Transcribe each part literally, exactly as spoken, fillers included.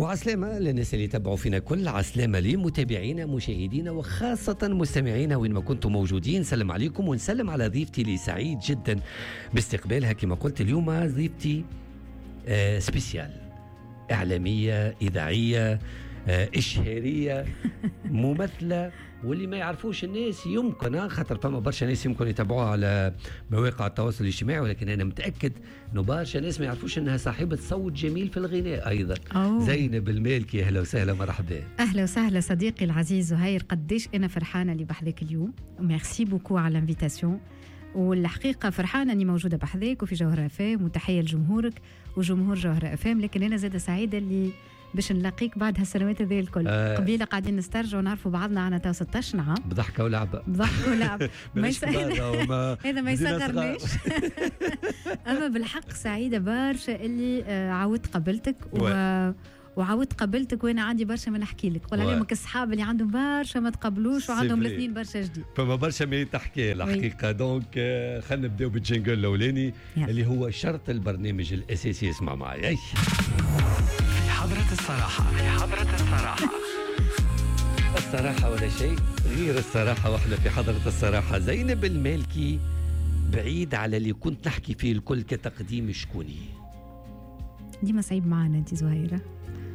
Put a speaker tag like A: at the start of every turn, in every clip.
A: وعسلامة للناس اللي يتابعوا فينا كل، عسلامة لمتابعينا مشاهدينا وخاصة مستمعينا وين ما كنتم موجودين. سلم عليكم ونسلم على ضيفتي اللي سعيد جدا باستقبالها. كما قلت اليوم ضيفتي آه سبيسيال، إعلامية إذاعية آه إشهارية ممثلة، واللي ما يعرفوش الناس يمكن خاطر فما برشا ناس يمكن يتابعوها على مواقع التواصل الاجتماعي، ولكن انا متاكد انه برشا ناس ما يعرفوش انها صاحبه صوت جميل في الغناء ايضا. أوه. زينب المالكي، اهلا وسهلا، مرحبا.
B: اهلا وسهلا صديقي العزيز زهير، قديش انا فرحانه اللي بحذاك اليوم، ميرسي بوكو على الانفيتاسيون. والحقيقه فرحانه اني موجوده بحذاك وفي جوهر افام، وتحيه لجمهورك وجمهور جوهر افام. لكن انا زاده سعيده اللي باش نلاقيك بعد هالسنوات هذه الكل. آه قبيله قاعدين نسترجعوا ونعرفوا بعضنا عنا تا ستة عام
A: بضحكه ولعبه
B: بضحكه ولعبه ما هذا ما يصغرناش. اما بالحق سعيده برشا اللي آه عاودت قبلتك و... وعاودت قبلتك وانا عندي برشا ما نحكي لك، ولا اليوم كصحاب اللي عندهم برشا ما تقبلوش وعندهم الاثنين برشا جديد،
A: فما برشا ما تحكي الحقيقه. دونك خلينا نبداو بالجينجل الاولاني اللي هو شرط البرنامج الاساسي. اسمع معي.
C: حضرة الصراحة، في حضرة الصراحة.
A: الصراحة ولا شيء غير الصراحة، واحنا في حضرة الصراحة. زينب المالكي، بعيد على اللي كنت نحكي فيه الكل كتقديم شكوني.
B: ديما صعيب معنا انت زهيرة.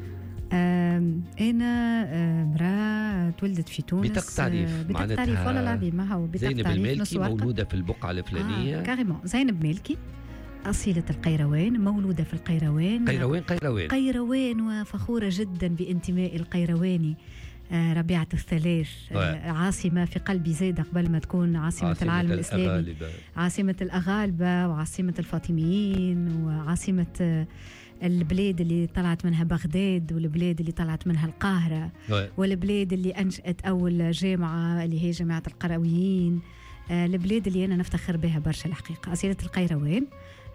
B: أنا امرأة تولدت في تونس
A: بطاقة تعريف،
B: بطاقة تعريف والله العظيم ما هو بطاقة
A: زينب
B: تعريف.
A: المالكي مولودة في البقعة الفلانية.
B: آه كاريمون. زينب مالكي أصيلة القيروان، مولودة في القيروان.
A: قيروان قيروان
B: قيروان وفخورة جدا بانتمائي القيرواني. آه ربيعة الثلاث، آه عاصمة في قلبي زيدة قبل ما تكون عاصمة, عاصمة العالم الإسلامي، الأغالبة. عاصمة الأغالبة وعاصمة الفاطميين وعاصمة آه البلاد اللي طلعت منها بغداد، والبلاد اللي طلعت منها القاهرة، والبلاد اللي أنشأت أول جامعة اللي هي جامعة القرويين. آه البلاد اللي أنا نفتخر بها برشا الحقيقة. أصيلة القيروان،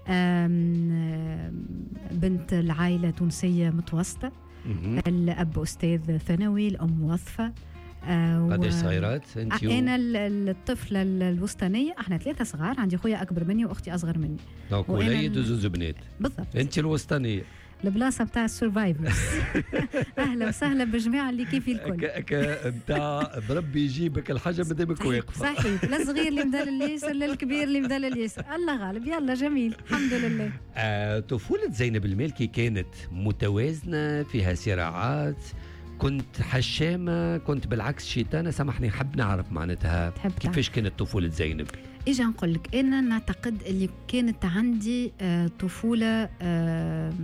B: بنت العائلة تونسية متوسطة. الأب أستاذ ثانوي، الأم موظفة.
A: قديش صغيرات انت؟
B: أنا الطفلة الوسطانية، احنا ثلاثة صغار، عندي خويا أكبر مني وأختي أصغر مني.
A: دونك وليد وزوز بنات.
B: بالضبط.
A: انت الوسطانية،
B: البلاصة بتاع السرفايفرز. أهلا وسهلا بالجماعة اللي كيفي الكل.
A: بتاع بربي يجيبك الحاجة مدامك واقفة.
B: صحيح، لا صغير اللي مدال اليسر لا الكبير اللي مدال اليسر، الله غالب. يلا جميل الحمد لله.
A: آه، طفولة زينب المالكي كانت متوازنة، فيها صراعات، كنت حشامة، كنت بالعكس شيطانة؟ سامحني، حب نعرف معناتها كيفاش كانت طفولة زينب.
B: إيجا نقول لك، أنا نعتقد اللي كانت عندي آه طفولة آه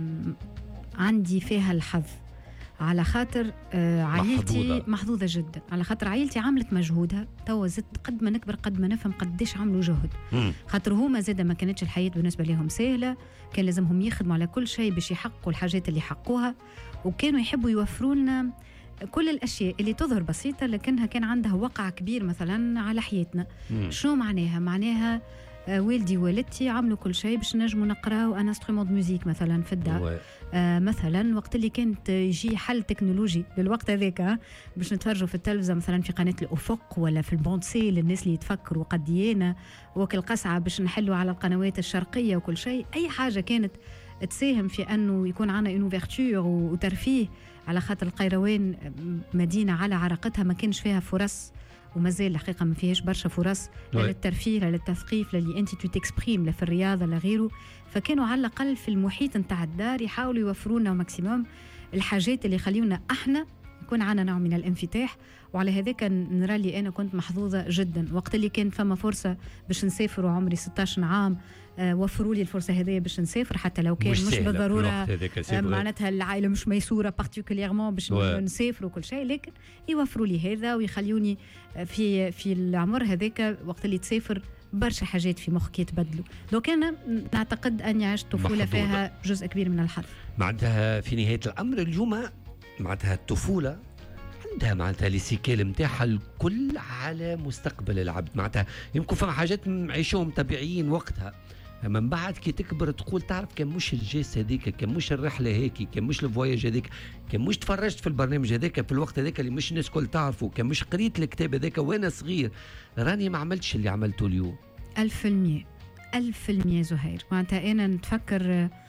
B: عندي فيها الحظ، على خاطر آه عائلتي محظوظة. محظوظة جدا، على خاطر عائلتي عملت مجهودها. توا زدت قد ما نكبر قد ما نفهم قديش عملوا جهد. مم. خاطر هما زادة ما كانتش الحياة بالنسبة لهم سهلة، كان لازمهم يخدموا على كل شيء باش يحققوا الحاجات اللي حقوها، وكانوا يحبوا يوفرون كل الأشياء اللي تظهر بسيطة لكنها كان عندها وقع كبير مثلا على حياتنا. مم. شنو معناها؟ معناها آه والدي ووالدتي عملوا كل شيء باش نجموا نقراو ان انسترومون دو ميوزيك مثلا في الدار. آه مثلا وقت اللي كانت يجي حل تكنولوجي للوقت هذاك باش نتفرجوا في التلفزة مثلا في قناة الأفق ولا في البونسي للناس اللي يتفكروا قدينا، وكل قصعة باش نحلوا على القنوات الشرقية وكل شيء. أي حاجة كانت تساهم في أنه يكون عنا انوفيرتور وترفيه، على خاطر القيروان مدينة على عراقتها ما كانش فيها فرص، وما زال الحقيقة ما فيهاش برشا فرص لا للترفيه لا للتثقيف لا اللي أنت تكسبريم لا في الرياضة لا غيره. فكانوا على الأقل في المحيط نتاع الدار يحاولوا يوفرونا ماكسيموم الحاجات اللي يخليونا احنا يكون عنا نوع من الانفتاح. وعلى هذاك نرى لي أنا كنت محظوظة جدا. وقت اللي كان فما فرصة باش نسافر وعمري ستة عشر عام آه وفروا لي الفرصة هذه باش نسافر، حتى لو كان مش, مش بالضرورة آه معناتها العائلة مش ميسورة بارتيكوليرمون باش نسافر وكل شيء، لكن يوفروا لي هذا ويخليوني في في العمر هذاك وقت اللي تسافر برشا حاجات في مخك يتبدلوا. دوك أنا نعتقد أني عشت طفولة فيها جزء كبير من الحظ.
A: معناتها في نهاية الأمر اليوم معناتها الطفولة عندها معناتها لسيكال متاعها الكل على مستقبل العبد. معناتها يمكن فما حاجات نعيشوهم طبيعيين وقتها، من بعد كي تكبر تقول تعرف كان مش الجيس هذيك، كان مش الرحله هيك، كان مش الفواياج هذيك، كان مش تفرجت في البرنامج هذاك في الوقت هذاك اللي مش الناس كل تعرفه، كان مش قريت الكتاب هذاك وانا صغير، راني ما عملتش اللي عملته اليوم.
B: ألف في المية ألف في المية زهير. معناتها أنا نتفكر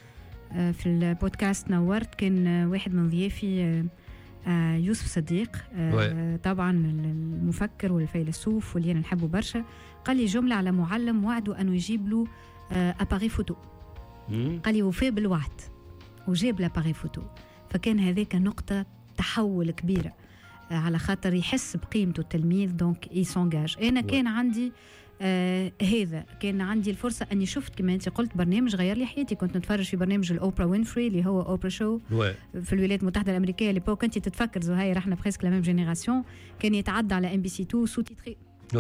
B: في البودكاست نورت كان واحد من ضيافي يوسف صديق طبعا المفكر والفيلسوف واللي أنا نحبه برشا. قال لي جملة على معلم وعده أنه يجيب له أباري فوتو. قال لي وفي بالوعد وجاب لاباري فوتو. فكان هذاك نقطة تحول كبيرة على خاطر يحس بقيمته التلميذ دونك يسونجاج. أنا كان عندي آه هذا كان عندي الفرصة أني شفت كما أنت قلت برنامج غير لي حياتي. كنت نتفرج في برنامج الأوبرا وينفري اللي هو أوبرا شو في الولايات المتحدة الأمريكية. اللي كنت تتفكر زهير احنا بريسك لا ميم جينيراسيون. كان يتعدى على ام بي سي تو سو تيتري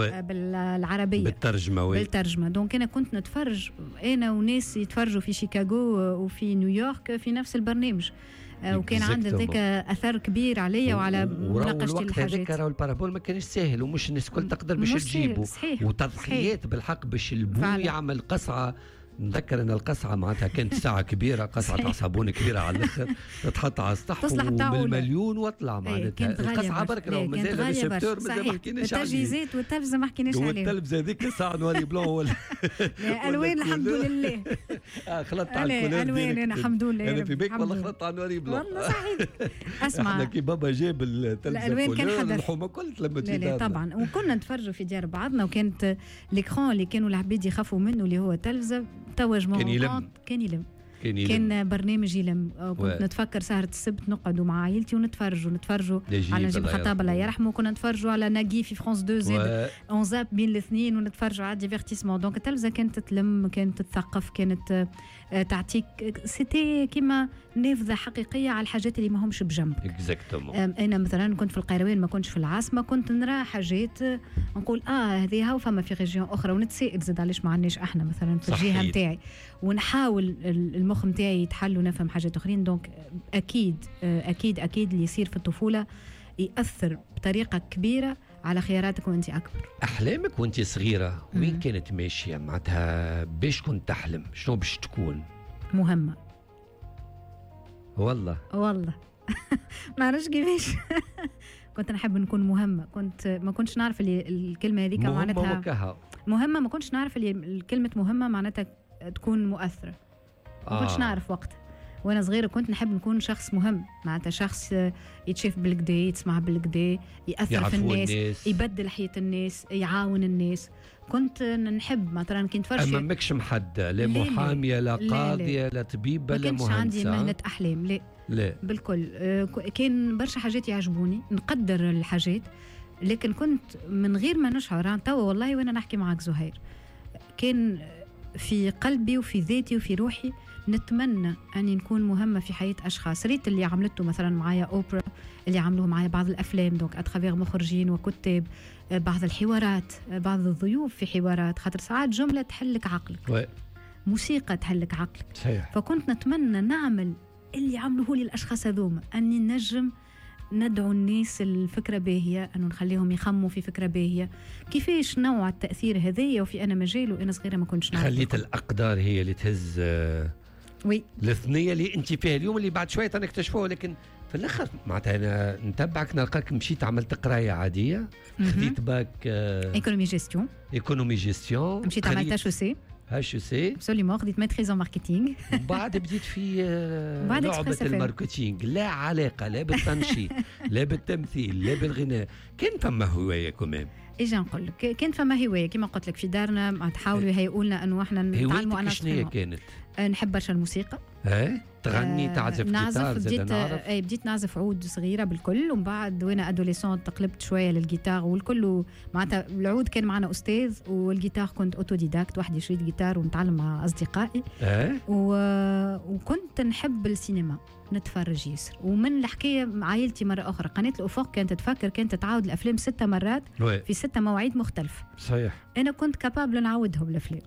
B: بالعربية
A: بالترجمة وي.
B: بالترجمة دونك أنا كنت نتفرج أنا وناس يتفرجوا في شيكاغو وفي نيويورك في نفس البرنامج. وكان عندي ذاك اثر كبير عليا وعلى مناقشه الحاجات.
A: هذاك راهو البارابول ما كانش سهل ومش الناس الكل تقدر باش تجيبه وتضحيات بالحق باش البو يعمل قصعه. نذكر ان القصعه معناتها كانت ساعه كبيره قصعه تاع صابون كبيره على الاخر تتحط على السطح وبالمليون واطلع معناتها القصعه برك راهو مازال الريسبتور مازال ما حكيناش عليه.
B: التجهيزات والتلفزه ما حكيناش عليه.
A: والتلفزه هذيك الساعه نواري بلون ولا
B: الوان الحمد لله.
A: اه خلطت على الكولور
B: الوان انا الحمد لله.
A: انا في بيك والله خلطت على نواري بلون
B: والله صحيح. اسمع
A: احنا كي بابا جاب التلفزه
B: الالوان كان حدث
A: الحومه كل تلمت في
B: دارنا طبعا. وكنا نتفرجوا في ديار بعضنا وكانت ليكرون اللي كانوا العباد يخافوا منه اللي هو التلفزه توج
A: كان يلم
B: كان يلم
A: كان, يلم.
B: كان برنامج يلم. كنت و... نتفكر سهرة السبت نقعدوا مع عائلتي ونتفرجوا نتفرجوا على نجيب خطاب الله يرحمه. كنا نتفرجوا على ناجي في فرانس دو زاد اون زاب بين الاثنين ونتفرجوا على ديفيرتيسمون. دونك التلفزه كانت تلم كانت تثقف كانت تعطيك سيتي كيما نافذه حقيقيه على الحاجات اللي ما همش بجنب.
A: اكزاكتومون.
B: انا مثلا كنت في القيروان ما كنتش في العاصمه كنت نرى حاجات نقول اه هذه هاو فما في ريجيون اخرى ونتسائل زاد علاش ما عندناش احنا مثلا في الجهه نتاعي ونحاول المخ نتاعي يتحل ونفهم حاجات اخرين. دونك اكيد اكيد اكيد اللي يصير في الطفوله ياثر بطريقه كبيره على خياراتك وانت اكبر.
A: احلامك وانت صغيره وين كانت ماشيه معناتها باش كنت تحلم شنو باش تكون؟
B: مهمه
A: والله
B: والله ما عرفش كيفاش كنت نحب نكون مهمه. كنت ما كنتش نعرف اللي الكلمه هذيك معناتها مهمه. ما كنتش نعرف اللي كلمه مهمه معناتها تكون مؤثره. ما كنتش آه. نعرف وقتها وانا صغيره كنت نحب نكون شخص مهم معناتها شخص يتشاف بالكدا يسمع بالكدا ياثر في الناس, الناس يبدل حياه الناس يعاون الناس. كنت نحب مثلا كنت فرشة
A: اما ماكش محدد لا محاميه لا قاضيه لا طبيبه لا مهندسه.
B: ما كانش عندي مهنه احلام لا
A: لا
B: بالكل. كان برشا حاجات يعجبوني نقدر الحاجات لكن كنت من غير ما نشعر توا والله وانا نحكي معك زهير كان في قلبي وفي ذاتي وفي روحي نتمنى أني نكون مهمة في حياة أشخاص. ريت اللي عملته مثلا معايا أوبرا اللي عملوه معايا بعض الأفلام دونك أتخافير مخرجين وكتاب بعض الحوارات بعض الضيوف في حوارات خاطر ساعات جملة تحلك عقلك
A: و...
B: موسيقى تحلك عقلك
A: صحيح.
B: فكنت نتمنى نعمل اللي عملوه لي الأشخاص هذوما أني نجم ندعو الناس الفكرة باهية أنه نخليهم يخموا في فكرة باهية. كيفاش نوع التأثير هذية وفي أنا مجال وأنا صغيرة ما كنتش نعرف.
A: خليت الأقدار هي اللي تهز
B: وي
A: الثنية اللي أنت فيها اليوم اللي بعد شوية تنكتشفوها. لكن في الآخر معناتها أنا نتبعك نلقاك مشيت عملت قراية عادية خذيت باك
B: ايكونومي جيستيون
A: ايكونومي جيستيون
B: مشيت عملت اتش او سي
A: اتش او سي
B: ابسوليومون خذيت ماتريز ان ماركتينغ.
A: وبعد بديت في لعبة الماركتينغ لا علاقة لا بالتنشيط لا بالتمثيل لا بالغناء. كان فما هواية كمان
B: اجا نقول لك كان فما هوايه كما قلت لك في دارنا ما تحاولوا يهيئوا لنا انه احنا نتعلموا. انا
A: شنو كانت
B: نحب برشا الموسيقى.
A: ايه تغني
B: آه
A: تعزف جيتار
B: بديت اي بديت نعزف عود صغيره بالكل ومن بعد وانا ادوليسون تقلبت شويه للجيتار والكل معناتها العود كان معنا استاذ والجيتار كنت اوتوديداكت وحدي شريت جيتار ونتعلم مع اصدقائي.
A: ايه
B: و... وكنت نحب السينما نتفرج ياسر. ومن الحكايه عائلتي مره اخرى قناه الافق كانت تفكر كانت تعاود الافلام ستة مرات
A: وي.
B: في ستة مواعيد مختلفه.
A: صحيح.
B: انا كنت كابابل نعاودهم الافلام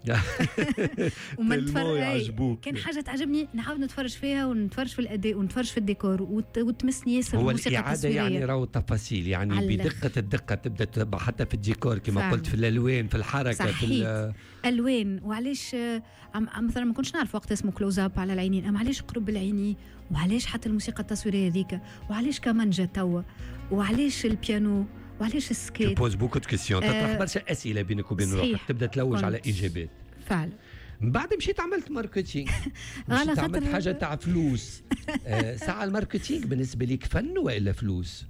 B: وما نتفرج كان حاجه تعجبني نعاود نتفرج فيها ونتفرج في الاداء ونتفرج في الديكور وت... وتمسني ياسر الموسيقى التصويريه.
A: هو الإعادة يعني راهو التفاصيل يعني بدقه الدقه تبدا تتبع حتى في الديكور كما فعلا. قلت في الالوان في الحركه
B: صحيح. في الالوان وعلاش عم... مثلا ما كنتش نعرف وقت اسمه كلوز اب على العينين اما علاش قرب العينين وعلاش حتى الموسيقى التصويريه ذيك وعلاش كمان جا توا وعلاش البيانو وعلاش السكيت.
A: تبوز بوكو دو كيسيون تطرح برشا اسئله بينك وبين روحك تبدا تلوج على اجابات
B: فعلا.
A: من بعد مشيت عملت ماركتينج
B: على
A: مشيت
B: خاطر
A: عملت حاجه تاع فلوس. آه ساعه الماركتينج بالنسبه ليك فن ولا فلوس؟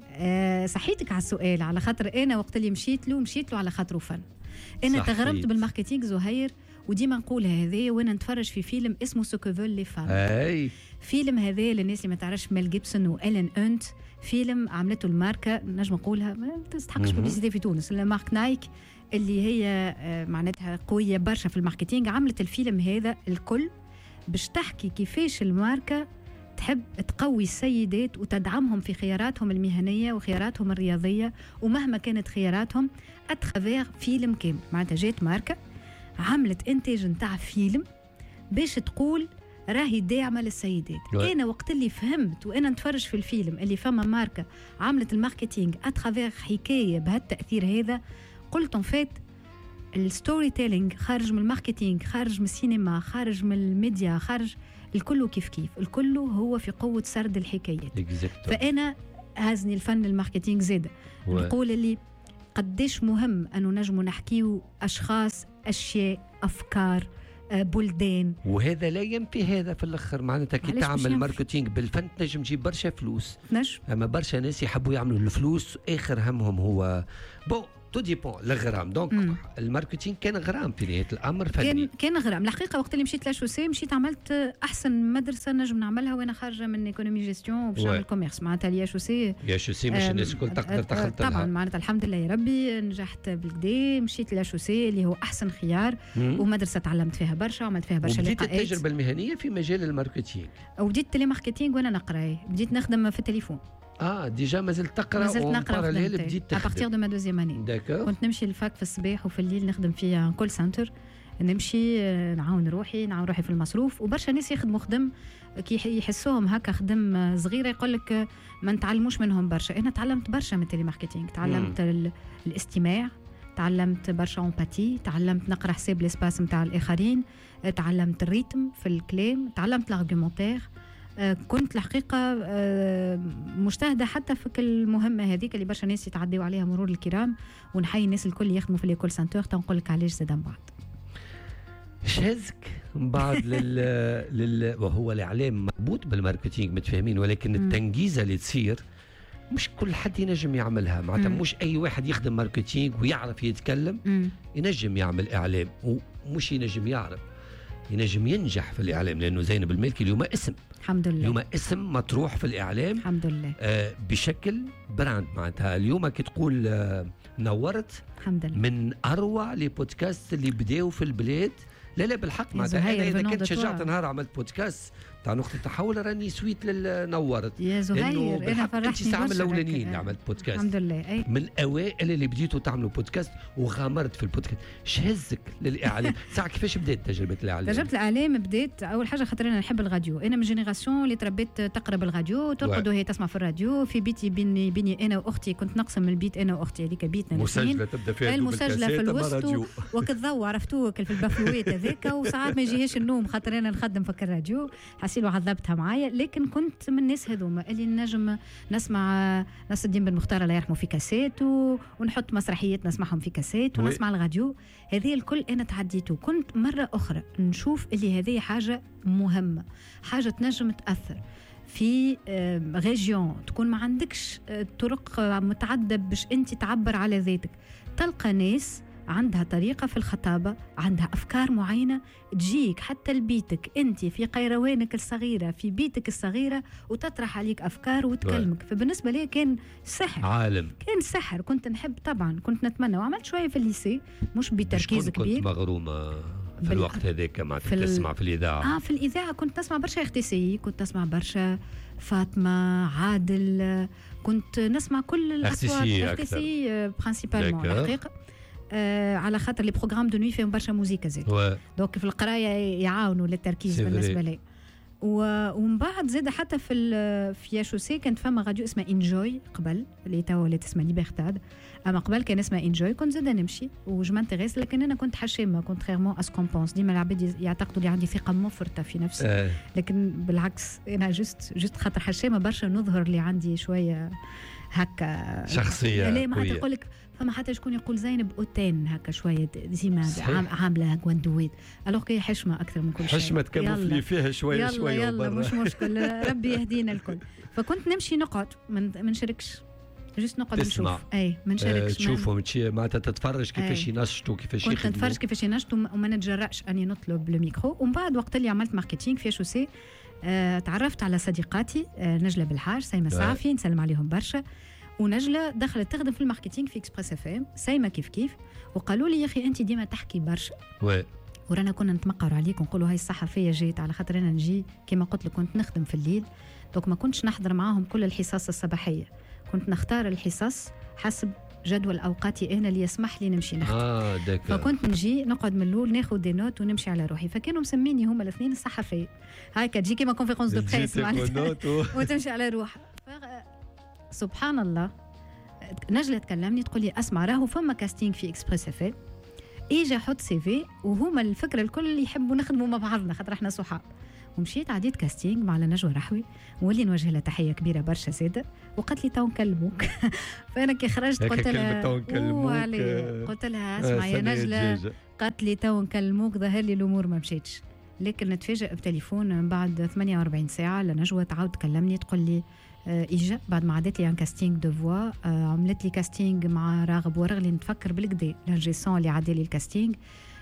B: آه صحيتك على السؤال، على خاطر انا وقت اللي مشيت له مشيت له على خاطره فن. انا
A: صحيت.
B: تغربت بالماركتينج زهير، وديما نقولها هذه وانا نتفرج في فيلم اسمه سوكوفول لي فام.
A: اي
B: فيلم هذا للناس اللي ما تعرفش ميل جيبسون والين اونت، فيلم عملته الماركه نجم نقولها ما تستحقش بوبليسيتي في تونس، مارك نايك اللي هي معناتها قويه برشا في الماركتينج، عملت الفيلم هذا الكل باش تحكي كيفاش الماركه تحب تقوي السيدات وتدعمهم في خياراتهم المهنيه وخياراتهم الرياضيه، ومهما كانت خياراتهم اتخافير فيلم كامل. معناتها جات ماركه عملت انتاج نتاع فيلم باش تقول راهي داعمه للسيدات. انا وقت اللي فهمت وانا نتفرج في الفيلم اللي فما ماركه عملت الماركتينج اتخافير حكايه بهالتاثير هذا، قلت ان فات الستوري تيلينج خارج من الماركتينج، خارج من السينما، خارج من الميديا، خارج الكل كيف كيف، الكل هو في قوه سرد الحكايات. فانا هازني الفن الماركتينج زاده نقول اللي قديش مهم انه نجموا نحكيو اشخاص، اشياء، افكار، بلدان،
A: وهذا لا ينفي هذا في الاخر. معناتها كي تعمل ماركتينج بالفن تنجم تجيب برشا فلوس،
B: نجم.
A: اما برشا ناس يحبوا يعملوا الفلوس اخر همهم هو بون تو ديبون الغرام. دونك مم. الماركتينج كان غرام في نهايه الامر فني.
B: كان كان غرام الحقيقه. وقت اللي مشيت لاشوسي مشيت عملت احسن مدرسه نجم نعملها وانا خارجه من ايكونومي جيستيون وباش نعمل كوميرس. معناتها لاشوسي
A: لاشوسي مش الناس الكل تقدر تخلط لها
B: طبعا. معناتها الحمد لله يا ربي نجحت بالكدا، مشيت لاشوسي اللي هو احسن خيار مم. ومدرسه تعلمت فيها برشا وعملت فيها برشا لقاءات.
A: وبديت التجربه المهنيه في مجال الماركتينج،
B: وبديت تيلي ماركتينج وانا نقرا، بديت نخدم في التليفون.
A: اه ديجا مازلت تقرا؟
B: مازلت نقرا
A: بديت تخدم
B: ابارتيغ دو ما دوزيام اني.
A: داكور.
B: كنت نمشي للفاك في الصباح وفي الليل نخدم في كول سنتر، نمشي نعاون روحي نعاون روحي في المصروف. وبرشا ناس يخدموا خدم كي يحسوهم هكا خدم صغيره يقول لك ما نتعلموش منهم برشا. انا تعلمت برشا من التيلي ماركتينج، تعلمت مم. الاستماع، تعلمت برشا امباتي، تعلمت نقرا حساب الاسباس نتاع الاخرين، تعلمت الريتم في الكلام، تعلمت الارغيومونتير. كنت الحقيقه مجتهده حتى في المهمه هذيك اللي برشا ناس يتعدوا عليها مرور الكرام، ونحيي الناس الكل يخدموا في ليكول سنتور. تنقول لك علاش زاد من بعد
A: شهزك من بعد لل... لل وهو الاعلام مربوط بالماركتينج متفاهمين، ولكن التنجيزه اللي تصير مش كل حد ينجم يعملها. معناتها مش اي واحد يخدم ماركتينج ويعرف يتكلم مم. ينجم يعمل اعلام، ومش ينجم يعرف ينجم ينجح في الاعلام، لانه زينب المالكي اليوم اسم
B: الحمد لله،
A: اليوم اسم مطروح في الاعلام
B: الحمد لله
A: آه بشكل براند. معناتها اليوم كي تقول آه نورت
B: الحمد لله
A: من اروع لي بودكاست اللي بداوا في البلاد. لا لا بالحق معناتها انا اذا كنت شجعت نهار عملت بودكاست تاع نقطة التحول راني سويت للنورت
B: يا زهير. انا فرحتني
A: برشا من الاولانيين اللي عملت بودكاست
B: الحمد لله، أي.
A: من الاوائل اللي بديتوا تعملوا بودكاست وغامرت في البودكاست. شهزك للاعلام ساعه كيفاش بدات تجربه الاعلام؟
B: تجربه الاعلام بدات اول حاجه خاطر انا نحب الراديو. انا من جينيراسيون اللي تربيت تقرب الراديو، ترقد وهي تسمع في الراديو. في بيتي بيني بيني انا واختي، كنت نقسم البيت انا واختي، هذيك بيتنا
A: مسجله تبدا فيها
B: المسجله في الوسط وكتضوى عرفتوك في البافلويت هذاك. وساعات ما يجيهاش النوم خاطر انا نخدم في الراديو، حسيلو عذبتها معايا. لكن كنت من الناس هذوما اللي نجم نسمع نصر الدين بن مختار الله يرحمه في كاسيت، ونحط مسرحيات نسمعهم في كاسيت، ونسمع الراديو. هذه الكل انا تعديته. كنت مره اخرى نشوف اللي هذه حاجه مهمه، حاجه تنجم تاثر في ريجيون تكون ما عندكش طرق متعدده باش انت تعبر على ذاتك. تلقى ناس عندها طريقة في الخطابة، عندها أفكار معينة تجيك حتى لبيتك أنت في قيروانك الصغيرة، في بيتك الصغيرة، وتطرح عليك أفكار وتكلمك. فبالنسبة لي كان سحر،
A: عالم
B: كان سحر. كنت نحب طبعا، كنت نتمنى، وعملت شوية في الليسي مش بتركيز كبير.
A: كنت مغرومة في الوقت هذاك مع تسمع في الإذاعة؟
B: آه في الإذاعة كنت تسمع برشا اختسي، كنت تسمع برشا فاطمة، عادل، كنت نسمع كل الأصوات اختسي برانسيبالمون الحقيقة. آه على خاطر لي بروغرام دو نوي فيهم برشا موسيقى زاد، دونك في القرايه يعاونوا للتركيز بالنسبه لي. ومن بعد زاد حتى في في ياشوسي كانت فما راديو اسمها انجوي قبل، اللي توا ولات اسمها ليبرتاد، اما قبل كان اسمها انجوي. كنت زاد نمشي وجو مانتيريس، لكن انا كنت حشامه، كنت خيرمون اس كومبونس. ديما العباد يعتقدوا اللي عندي ثقه مفرطه في نفسي،
A: آه.
B: لكن بالعكس انا جست جست خاطر حشامه برشا نظهر اللي عندي شويه هكا
A: شخصيه
B: لا ما تقول لك فما حتى شكون يقول زينب اوتين هكا شويه ديما عامله غواندويت الوغ كي حشمه اكثر من كل شيء.
A: حشمه تكمل فيها شويه
B: يلا
A: شويه
B: يلا مش مشكل ربي يهدينا الكل. فكنت نمشي نقعد ما نشاركش جست نقعد نشوف اي ما نشاركش
A: تشوفوا معناتها تتفرج كيفاش ينشطوا كيفاش يخدموا.
B: كنت نتفرج كيفاش ينشطوا وما نتجرأش اني نطلب الميكرو. ومن بعد وقت اللي عملت ماركتينغ في شوسي آه تعرفت على صديقاتي آه نجلة بالحاج سيمة صافي نسلم عليهم برشا. ونجلة دخلت تخدم في الماركتينغ في اكسبريس اف ام سيمة كيف كيف وقالوا لي يا اخي انت ديما تحكي برشا.
A: وي
B: ورانا كنا نتمقروا عليك ونقولوا هاي الصحفيه جيت على خاطر انا نجي كما قلت لك كنت نخدم في الليل دونك ما كنتش نحضر معاهم كل الحصص الصباحيه. كنت نختار الحصص حسب جدول اوقاتي انا اللي يسمح لي نمشي نخدم.
A: اه داك
B: فكنت نجي نقعد من الاول ناخذ دي نوت ونمشي على روحي. فكانوا مسميني هما الاثنين الصحفيه هاكا تجي كيما كونفيرونس دو بريس وتمشي على روحها. سبحان الله نجلة تكلمني تقول لي اسمع راهو فما كاستينغ في اكسبريس اف ام اجي احط سي في وهما الفكره الكل يحبوا نخدموا مع بعضنا خاطر احنا صحاب. ومشيت عديت كاستينغ مع نجوى رحوي واللي نوجه لها تحيه كبيره برشا ساده وقالت لي تو نكلموك. فانا كي خرجت قلت لها قلت لها اسمع يا نجله قالت لي تو نكلموك ظهر لي الامور ما مشيتش. لكن نتفاجئ بتليفون من بعد ثمانية وأربعين ساعه لنجوى تعاود تكلمني تقول لي إجا بعد ما عدت لي ان كاستينغ دو فوا عملت لي كاستينغ مع راغب ورغلي نتفكر بالكدا لانجيسون اللي عدى لي الكاستينغ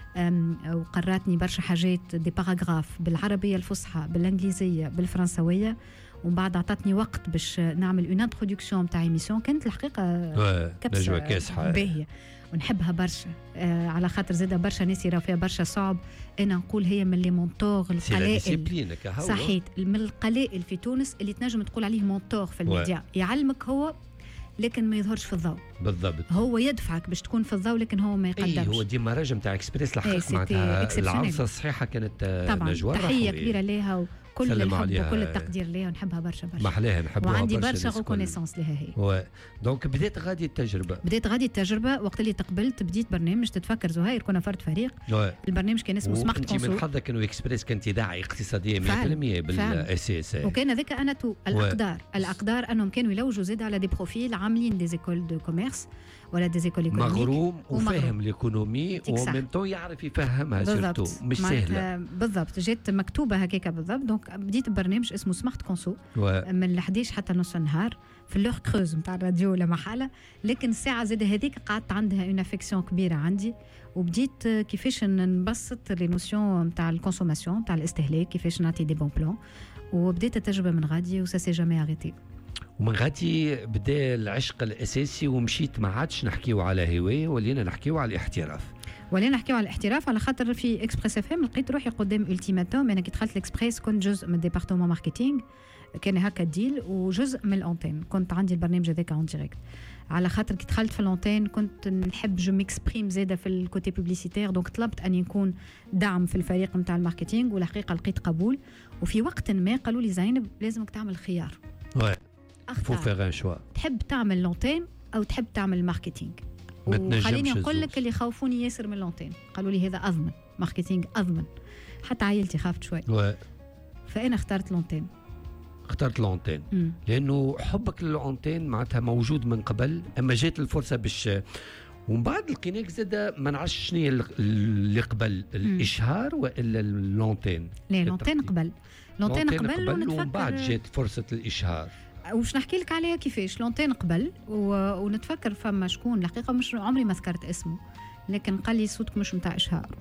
B: وقراتني برشا حاجات دي باراغراف بالعربيه الفصحى بالانجليزيه بالفرنسويه. ومن بعد عطاتني وقت باش نعمل اون انتروداكسيون تاع ايميسيون كانت الحقيقه
A: كبسه كاسحه
B: باهيه ونحبها برشا آه على خاطر زاده برشا ناس يراو فيها برشا صعب. انا نقول هي من لي مونتور القلائل صحيت من القلائل في تونس اللي تنجم تقول عليه مونتور في الميديا. يعلمك هو لكن ما يظهرش في الضوء
A: بالضبط.
B: هو يدفعك باش تكون في الضوء لكن هو ما يقدمش.
A: اي هو ديما راجم تاع اكسبريس الحقيقه معناتها العرصه الصحيحه كانت
B: طبعا
A: نجوى
B: تحيه كبيره ليها كل الحب وكل التقدير ليها ونحبها برشا برشا.
A: محلاها نحبها
B: وعندي برشا ريكونيسونس لها هي.
A: و دونك بديت غادي التجربه
B: بديت غادي التجربه وقت اللي تقبلت بديت برنامج تتفكر زهير كنا فرد فريق. و. البرنامج كان اسمه سمارت كونسو.
A: انت من حظك انه اكسبريس كانت اذاعه اقتصاديه مية بالمية بالاس اس.
B: وكان هذاك انا تو الاقدار و. الاقدار انهم كانوا يلوجوا زاد على دي بروفيل عاملين دي زيكول دو كوميرس ولا دي زيكول ايكونوميك
A: مغروم وفاهم ليكونومي وميم طون يعرف يفهمها سورتو مش سهله
B: بالضبط. جات مكتوبه هكاك بالضبط. دونك بديت برنامج اسمه سمارت كونسو من الحديش حتى نص النهار في اللوغ كروز نتاع الراديو ولا محاله. لكن الساعه زاد هذيك قعدت عندها اون افيكسيون كبيره عندي وبديت كيفاش نبسط لي نوسيون نتاع الكونسوماسيون نتاع الاستهلاك كيفاش نعطي دي بون بلان. وبديت التجربه من غادي وسا سي جامي اريتي.
A: ومن غادي بدا العشق الاساسي ومشيت ما عادش نحكيو على هوايه ولينا نحكيو على الاحتراف.
B: ولينا نحكيو على الاحتراف على خاطر في اكسبريس اف ام لقيت روحي قدام التيماتوم. انا كي دخلت الاكسبريس كنت جزء من ديبارتمون ماركتينغ كان هكا ديل وجزء من الانتين. كنت عندي البرنامج هذاك اون ديريكت على خاطر كي دخلت في الانتين كنت نحب جو ميكسبريم زاده في الكوتي بوبليسيتير. دونك طلبت ان يكون دعم في الفريق نتاع الماركتينغ والحقيقه لقيت قبول. وفي وقت ما قالوا لي زينب لازمك تعمل خيار.
A: وي فو فيغ ان شوا
B: تحب تعمل لونتين او تحب تعمل الماركتينغ. وخليني نقول لك اللي خوفوني ياسر من لونتين قالوا لي هذا اضمن ماركتينغ اضمن حتى عائلتي خافت شوي.
A: وي
B: فانا اخترت لونتين.
A: اخترت لونتين لانه حبك للونتين معناتها موجود من قبل اما جات الفرصه باش ومن بعد لقيناك زاد ما نعرفش شنو هي اللي قبل الاشهار والا اللونتين.
B: لا لونتين قبل لونتين قبل, قبل
A: ونتفكر ومن بعد جات فرصه الاشهار.
B: وش نحكي لك عليها كيفاش لونتين قبل و... ونتفكر فما شكون الحقيقه مش عمري ما ذكرت اسمه لكن قال لي صوتك مش متاع اشهار.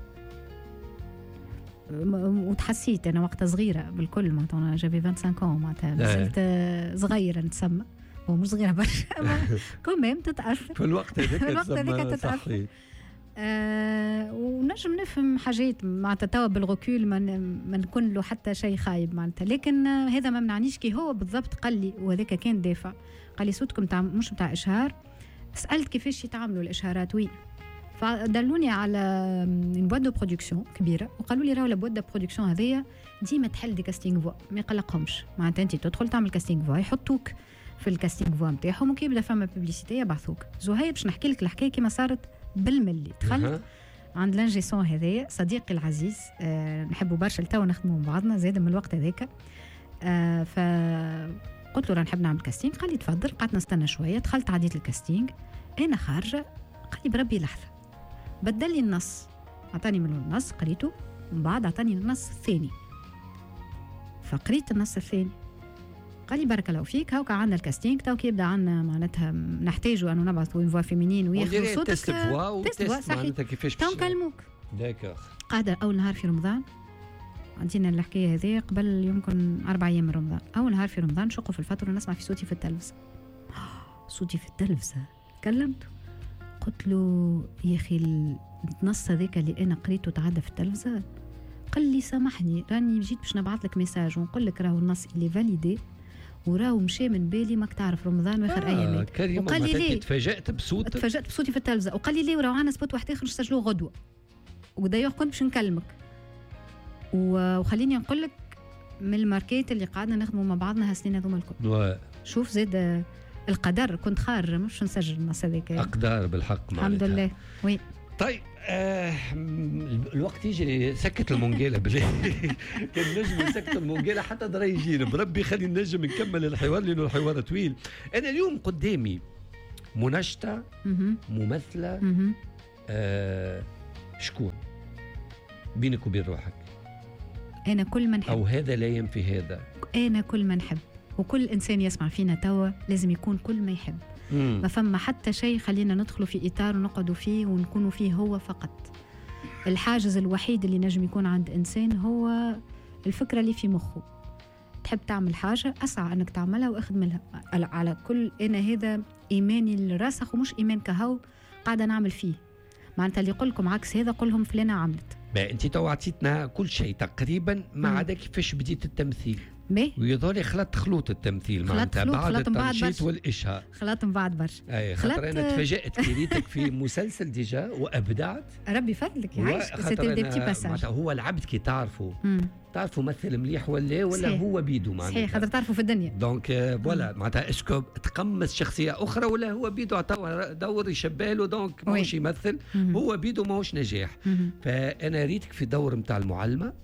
B: وتحسيت انا وقتها صغيره بالكل معناتها انا جابي خمسة وعشرين معناتها زلت صغيره نتسمى هو مش صغيره برشا كوميم تتاثر
A: في الوقت هذاك
B: الوقت هذاك تتاثر. آه ونجم نفهم حاجات معناتها توا بالغوكول ما من نكون له حتى شيء خايب معناتها. لكن آه هذا ما منعنيش كي هو بالضبط قال لي وهذاك كان دافع. قال لي صوتكم تاع مش متاع اشهار. سالت كيفاش يتعاملوا الاشهارات وين فدلوني على بواد دو برودكسيون كبيره وقالوا لي راهو لا بواد دو برودكسيون هذيا ديما تحل دي كاستينغ فوا ما يقلقهمش معناتها انت تدخل تعمل كاستينغ فوا يحطوك في الكاستينغ فوا نتاعهم وكي يبدا فما بوبليسيتي يبعثوك. زهير باش نحكي لك الحكايه كيما صارت بالملي. دخلت عند لانجيسون هذايا صديقي العزيز أه نحبه برشا لتوا نخدموا مع بعضنا زاد من الوقت هذاك. أه فقلت قلت له راه نحب نعمل كاستينغ. قال لي تفضل. قعدت نستنى شويه، دخلت عديت الكاستينغ، انا خارجه قال لي بربي لحظه، بدل لي النص، عطاني من النص قريته ومن بعد عطاني النص الثاني، فقريت النص الثاني. قال لي بارك الله فيك، هاكا عندنا الكاستينغ توك يبدا عندنا معناتها نحتاجوا انه نبعثوا فوا فيمينين وياخذوا صوتك
A: تيست فوا وتيست معناتها كيفاش
B: تو نكلموك.
A: داكوغ.
B: قاعده اول نهار في رمضان، عندنا الحكايه هذه قبل يمكن اربع ايام من رمضان، اول نهار في رمضان نشق في الفطر ونسمع في صوتي في التلفزه. صوتي في التلفزه كلمته قلت له يا اخي النص هذاك اللي انا قريته تعدى في التلفزه. قال لي سامحني راني جيت باش نبعث لك ميساج ونقول لك راهو النص اللي فاليدي وراهو مشى من بالي، ماك تعرف رمضان واخر
A: آه
B: ايامات.
A: وقال لي ليه تفاجأت بصوتك؟
B: تفاجأت بصوتي في التلفزه. وقال لي ليه وراهو عندنا سبوت واحد اخر نسجلوه غدوه، ودايوغ كنت باش نكلمك. وخليني نقول لك من الماركات اللي قعدنا نخدموا مع بعضنا هالسنين هذوما الكل. شوف زاد القدر، كنت خارجه مش نسجل النص هذاك.
A: اقدار بالحق
B: الحمد لله. وي
A: طيب آه الوقت يجري. سكت المونجيله بالله. كان نجم نسكت المونجيله حتى درا يجينا بربي. خلي نجم نكمل الحوار لانه الحوار طويل. انا اليوم قدامي منشطه ممثله. آه شكون بينك وبين روحك؟
B: انا كل من نحب،
A: او هذا لا ينفي هذا.
B: انا كل من نحب، وكل انسان يسمع فينا توا لازم يكون كل ما يحب. مم. ما فما حتى شيء خلينا ندخلوا في اطار ونقعدوا فيه ونكونوا فيه هو فقط. الحاجز الوحيد اللي نجم يكون عند انسان هو الفكره اللي في مخه. تحب تعمل حاجه اسعى انك تعملها واخدملها على كل. انا هذا ايماني الراسخ، ومش ايمان كهو قاعده نعمل فيه. معناتها اللي يقول لكم عكس هذا قول لهم فلانه عملت.
A: انت تو عطيتنا كل شيء تقريبا ما عدا كيفاش بديت التمثيل. ويظهر خلط خلوط التمثيل معناتها بعد التنشيط والإشهاء.
B: خلط من بعد برشا.
A: اي خاطر انا تفاجأت كريتك في مسلسل ديجا وابدعت.
B: ربي فضلك يعيشك. سيتي دي بتي باساج.
A: هو العبد كي تعرفوا تعرفوا ممثل مليح ولا ولا صحيح. هو بيدو معناتها
B: صحيح خاطر تعرفوا في الدنيا.
A: دونك فوالا معناتها اسكو تقمص شخصيه اخرى ولا هو بيدو عطاوه دور يشباله دونك ماهوش يمثل. هو بيدو ماهوش نجاح. فانا ريتك في دور نتاع المعلمه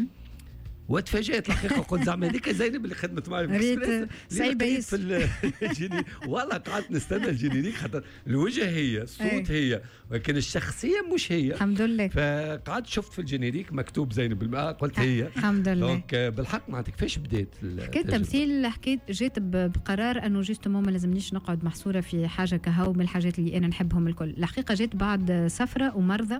A: وتفاجأت الحقيقه. قلت زعما هذيك زينب اللي خدمت معي
B: ريت سعيده
A: في الجيني. والله قعدت نستنى الجينيريك خاطر الوجه هي الصوت هي ولكن الشخصيه مش هي.
B: الحمد لله.
A: فقعدت شفت في الجينيريك مكتوب زينب بالماء قلت هي.
B: الحمد لله.
A: دونك بالحق معناتها كيفاش بديت
B: حكيت تمثيل؟ حكيت جيت بقرار انه جوستومون ما لازمنيش نقعد محصوره في حاجه كهو من الحاجات اللي انا نحبهم الكل. الحقيقه جيت بعد سفره ومرضى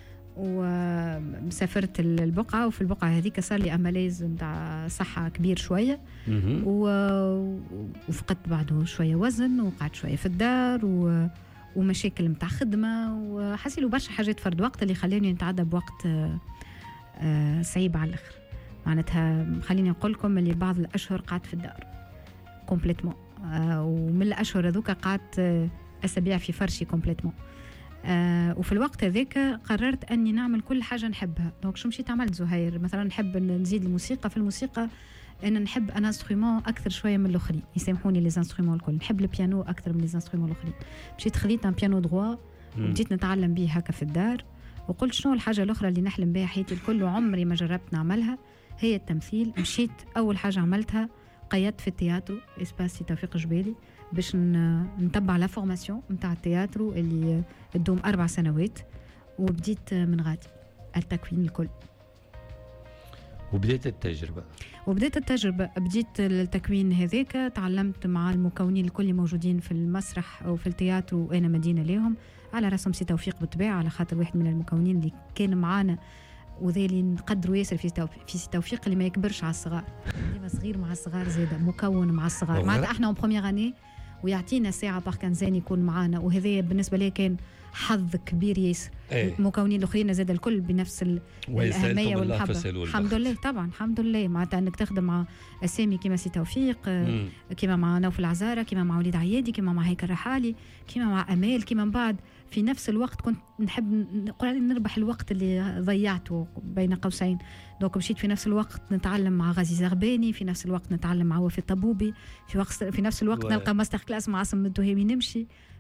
B: وسافرت البقعة، وفي البقعة هذيك صار لي أماليز نتاع صحة كبير شوية و... وفقدت بعده شوية وزن وقعدت شوية في الدار و... ومشاكل متاع خدمة وحسيلو برشا حاجات فرد وقت اللي خلاني نتعدى بوقت صعيب على الآخر. معناتها خليني نقول لكم اللي بعض الأشهر قعدت في الدار كومبليتمون، ومن الأشهر هذوك قعدت أسابيع في فرشي كومبليتمون. آه وفي الوقت هذاك قررت أني نعمل كل حاجة نحبها. دونك شو مشيت عملت زهير مثلا نحب نزيد الموسيقى. في الموسيقى أنا نحب أنا انسترومون أكثر شوية من الآخرين، يسامحوني لي انسترومون الكل. نحب البيانو أكثر من لي انسترومون الآخرين. مشيت خذيت ان بيانو دروا وبديت نتعلم به هكا في الدار، وقلت شنو الحاجة الأخرى اللي نحلم بها حياتي الكل وعمري ما جربت نعملها هي التمثيل. مشيت أول حاجة عملتها قيدت في التياترو إسباسي توفيق جبالي باش نتبع لا فورماسيون نتاع التياترو اللي تدوم أربع سنوات، وبديت من غادي التكوين الكل.
A: وبديت التجربة
B: وبديت التجربة بديت التكوين هذاك. تعلمت مع المكونين الكل موجودين في المسرح أو في التياترو وأنا مدينة لهم، على رسم سي توفيق بالطبيعة على خاطر واحد من المكونين اللي كان معانا وذا اللي نقدروا ياسر في في سي توفيق اللي ما يكبرش على الصغار، ديما صغير مع الصغار زاده مكون مع الصغار. معناتها احنا اون بروميير اني ويعطينا ساعه بار كنزان يكون معانا، وهذا بالنسبه لي كان حظ كبير ياسر. المكونين الاخرين زاد الكل بنفس الاهميه والمحبه الحمد لله. طبعا الحمد لله معناتها انك تخدم مع اسامي كيما سي توفيق، كيما مع نوف العزاره، كيما مع وليد عيادي، كيما مع هيكل الرحالي، كيما مع امال، كيما من بعد في نفس الوقت كنت نحب نقول نربح الوقت اللي ضيعته بين قوسين. دونك مشيت في نفس الوقت نتعلم مع غازي زغباني، في نفس الوقت نتعلم مع وفي الطبوبي، في وقت في نفس الوقت نلقى ماستر كلاس مع عاصم التهامي نمشي.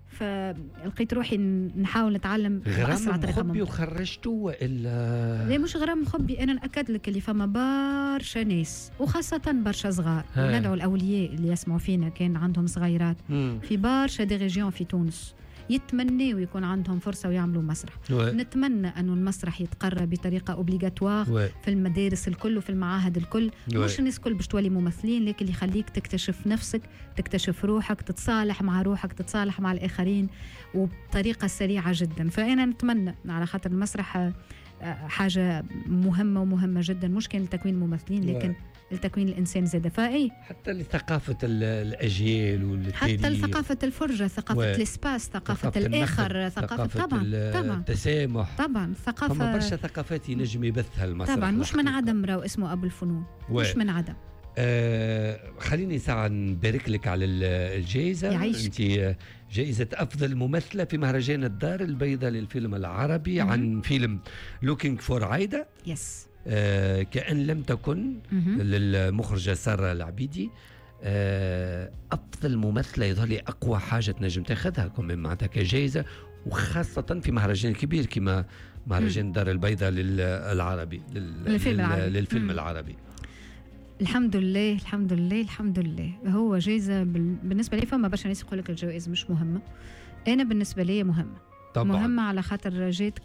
B: فلقيت روحي نحاول نتعلم
A: بأسرع طريقة ممكن. غرام مخبي وخرجته وإلا؟
B: لا مش غرام مخبي، أنا نأكد لك اللي فما برشا ناس وخاصة برشا صغار، وندعو الأولياء اللي يسمعوا فينا كان عندهم صغيرات مم. في برشا دي ريجيون في تونس يتمنوا يكون عندهم فرصة ويعملوا مسرح. و... نتمنى أنه المسرح يتقرى بطريقة أوبليغاتوار و... في المدارس الكل وفي المعاهد الكل. و... مش الناس الكل باش تولي ممثلين، لكن اللي يخليك تكتشف نفسك، تكتشف روحك، تتصالح مع روحك، تتصالح مع الآخرين وبطريقة سريعة جدا. فأنا نتمنى على خاطر المسرح حاجة مهمة ومهمة جدا، مش كان لتكوين الممثلين لكن و... التكوين الإنسان زاد فائي
A: حتى لثقافة الأجيال والتاريخ،
B: حتى لثقافة الفرجة، ثقافة و... الاسباس، ثقافة, ثقافة الآخر، ثقافة طبعا طبعا
A: التسامح،
B: طبعا ثقافة
A: فما برشا ثقافات ينجم يبثها المسرح
B: طبعا، مش من عدم راهو اسمه أبو الفنون و... مش من عدم.
A: آه خليني ساعة نبارك لك على الجائزة، أنت جائزة أفضل ممثلة في مهرجان الدار البيضاء للفيلم العربي م- عن فيلم Looking for عايدة.
B: يس.
A: آه كأن لم تكن م- للمخرجة سارة العبيدي. آه أفضل ممثلة يظهر لي أقوى حاجة تنجم تاخذها كم معناتها كجائزة، وخاصة في مهرجان كبير كما مهرجان الدار البيضاء للعربي
B: للفيلم العربي,
A: للفيلم العربي.
B: الحمد لله الحمد لله الحمد لله. هو جائزة بالنسبة لي، فما برشا ناس يقول لك الجوائز مش مهمة، أنا بالنسبة لي مهمة طبعا. مهمة على خاطر جيت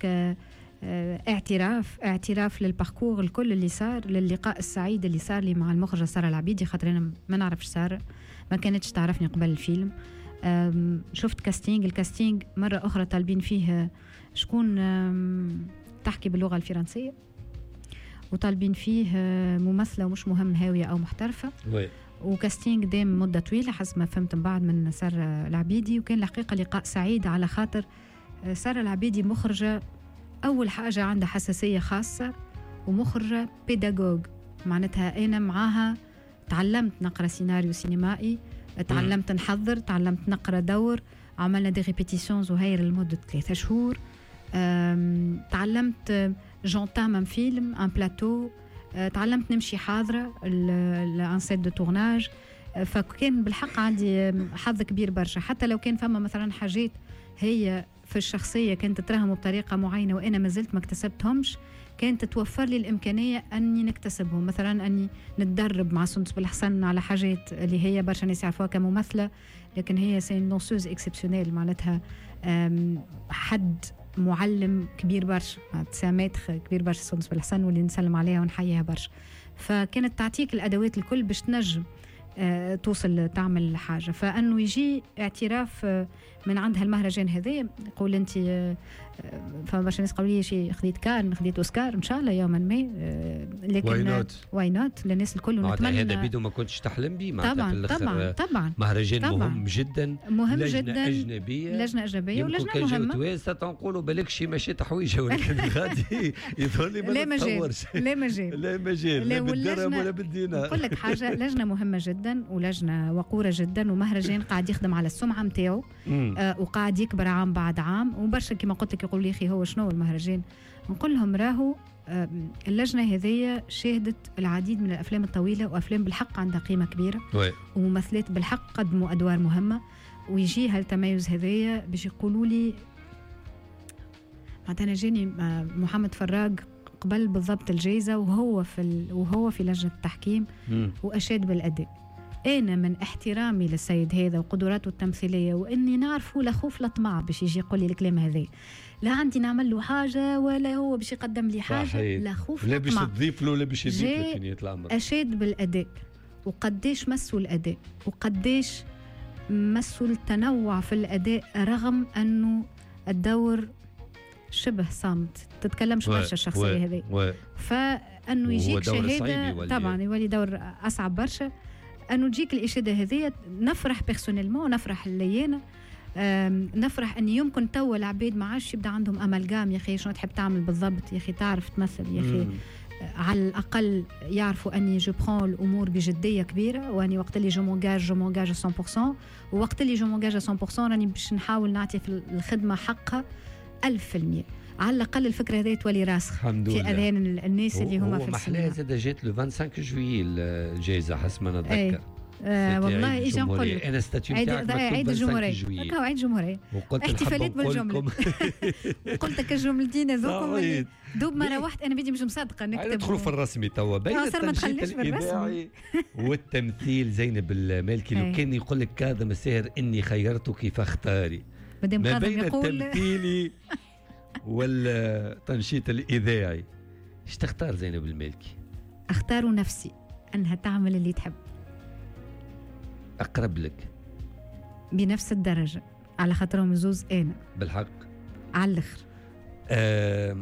B: كاعتراف اعتراف للباركور الكل اللي صار، للقاء السعيد اللي صار لي مع المخرجة سارة العبيدي، خاطر أنا ما نعرفش سارة، ما كانتش تعرفني قبل الفيلم. شفت كاستينج، الكاستينج مرة أخرى طالبين فيه شكون تحكي باللغة الفرنسية، وطالبين فيه ممثلة ومش مهم هاوية أو محترفة وي. وكاستينج دام مدة طويلة حسب ما فهمت من بعد من سارة العبيدي، وكان الحقيقة لقاء سعيد على خاطر سارة العبيدي مخرجة أول حاجة عندها حساسية خاصة، ومخرجة بيداغوغ، معناتها أنا معاها تعلمت نقرأ سيناريو سينمائي، تعلمت نحضر، تعلمت نقرأ دور، عملنا دي ريبيتيشنز وهير لمدة ثلاثة شهور، تعلمت جونتام فيلم ان بلاتو، تعلمت نمشي حاضرة الانسيت دو تورناج، فكان بالحق عندي حظ كبير برشا. حتى لو كان فما مثلا حاجات هي في الشخصية كانت تترهم بطريقة معينة وأنا ما زلت ما اكتسبتهمش، كانت تتوفر لي الإمكانية أني نكتسبهم، مثلا أني نتدرب مع سندس بالحسن على حاجات اللي هي برشا ناس يعرفوها كممثلة، لكن هي سي نونسوز اكسبسيونيل، معناتها حد معلم كبير برشا، سامتخ كبير برشا سندس بالحسن، واللي نسلم عليها ونحييها برشا. فكانت تعطيك الأدوات الكل باش تنجم أه توصل تعمل حاجة. فأنه يجي اعتراف أه من عندها المهرجان هذا، يقول أنت أه فما برشا ناس قالوا لي شي خديت كان خديت أوسكار إن شاء الله يوما ما، أه لكن واي نوت واي نوت للناس الكل، ونتمنى
A: هذا بيدو ما كنتش تحلم به
B: طبعا طبعا طبعا
A: مهرجان طبعًا مهم جدا،
B: مهم
A: لجنة
B: جدا
A: أجنبية
B: لجنة أجنبية ولجنة مهمة.
A: تويسة تنقولوا بالك شي ماشي تحويجة، ولكن غادي يظهر لي ما نتصورش
B: لا مجال
A: لا مجال لا بالدرهم ولا بالدينار.
B: نقول لك حاجة، لجنة مهمة جدا ولجنة وقورة جدا، ومهرجان قاعد يخدم على السمعة متاعه آه وقاعد يكبر عام بعد عام، وبرشا كما قلت لك يقول لي أخي هو شنو المهرجان، نقول لهم راهو آه اللجنة هذية شاهدت العديد من الأفلام الطويلة وأفلام بالحق عندها قيمة كبيرة وي. وممثلات بالحق قدموا أدوار مهمة، ويجي هالتميز هذية باش يقولوا لي معناتها. أنا جاني محمد فراج قبل بالضبط الجائزة وهو في ال... وهو في لجنة التحكيم مم. وأشاد بالأداء. أنا من احترامي للسيد هذا وقدراته التمثيلية، وإني نعرف لا خوف لا طمع باش يجي يقول لي الكلام هذا، لا عندي نعمل له حاجة ولا هو باش يقدم لي حاجة صحيح. لا خوف لا
A: باش تضيف له لا باش يضيف له في نية الأمر.
B: أشاد بالأداء، وقديش مسوا الأداء، وقديش مسوا التنوع في الأداء، رغم أنه الدور شبه صامت، تتكلمش برشا الشخصية هذه، فأنه يجيك شهادة طبعا يولي دور أصعب برشا، أنه تجيك الإشادة هذه. نفرح بيرسونيلمون، نفرح الليانة، نفرح أن يمكن تو العباد ما عادش يبدأ عندهم أمالغام، يا أخي شنو تحب تعمل بالضبط، يا أخي تعرف تمثل، يا أخي على الأقل يعرفوا أني جو برون الأمور بجدية كبيرة، وأني وقت اللي جو مونجاج جو مونجاج مية بالمية، ووقت اللي جو مونجاج مية بالمية راني باش نحاول نعطي في الخدمة حقها ألف بالمية. على الأقل الفكرة هذه تولي راسخ في أذهان الناس اللي هما في السينما.
A: محلاها زاد جات لو خمسة وعشرين جويي الجائزة حسب ما نتذكر.
B: آه والله ايش نقول لك،
A: انا ستاتيو
B: عيد
A: تاعك
B: عيد الجمهوريه، هكا عيد الجمهوريه،
A: وقلت
B: احتفالات بالجمله. قلت لك الجملتين هذوكم دوب ما روحت انا بدي مش مصدقه نكتب.
A: ندخلوا في الرسمي توا بين التنشيط الاذاعي والتمثيل. زينب المالكي لو كان يقول لك كاظم الساهر اني خيرتك فاختاري ما بين التمثيل والتنشيط الاذاعي، ايش تختار زينب المالكي؟
B: اختار نفسي انها تعمل اللي تحب.
A: اقرب لك
B: بنفس الدرجه على خاطرهم زوز انا
A: بالحق
B: على الاخر.
A: أه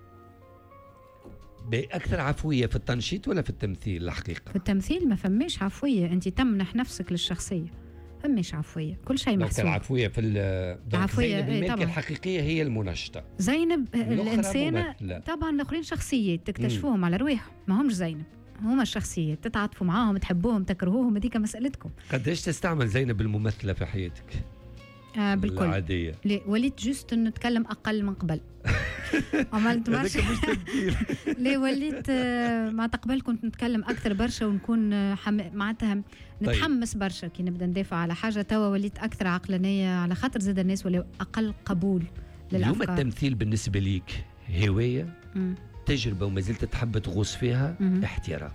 A: باكثر عفويه في التنشيط ولا في التمثيل؟ الحقيقه في
B: التمثيل ما فماش عفويه، انت تمنح نفسك للشخصيه، فماش عفويه، كل شيء محسوب.
A: العفويه في
B: العفويه
A: الملكه الحقيقيه هي المنشطه.
B: زينب الانسانه طبعا، الاخرين شخصيات تكتشفوهم مم. على رواحهم، ما همش زينب، هما الشخصيات تتعاطفوا معاهم، تحبوهم، تكرهوهم، هذيك مسألتكم.
A: قديش تستعمل زينب الممثلة في حياتك؟
B: آه بالكل
A: العادية.
B: ليه وليت جوست نتكلم أقل من قبل. عملت مش ليه وليت آه مع قبل كنت نتكلم أكثر برشا ونكون آه حم... معناتها نتحمس برشا كي نبدأ ندافع على حاجة. توا وليت أكثر عقلانية على خاطر زاد الناس ولا أقل قبول للأفكار.
A: اليوم التمثيل بالنسبة ليك هواية؟ م. تجربة وما زلت تحب تغوص فيها؟ م- احتراف؟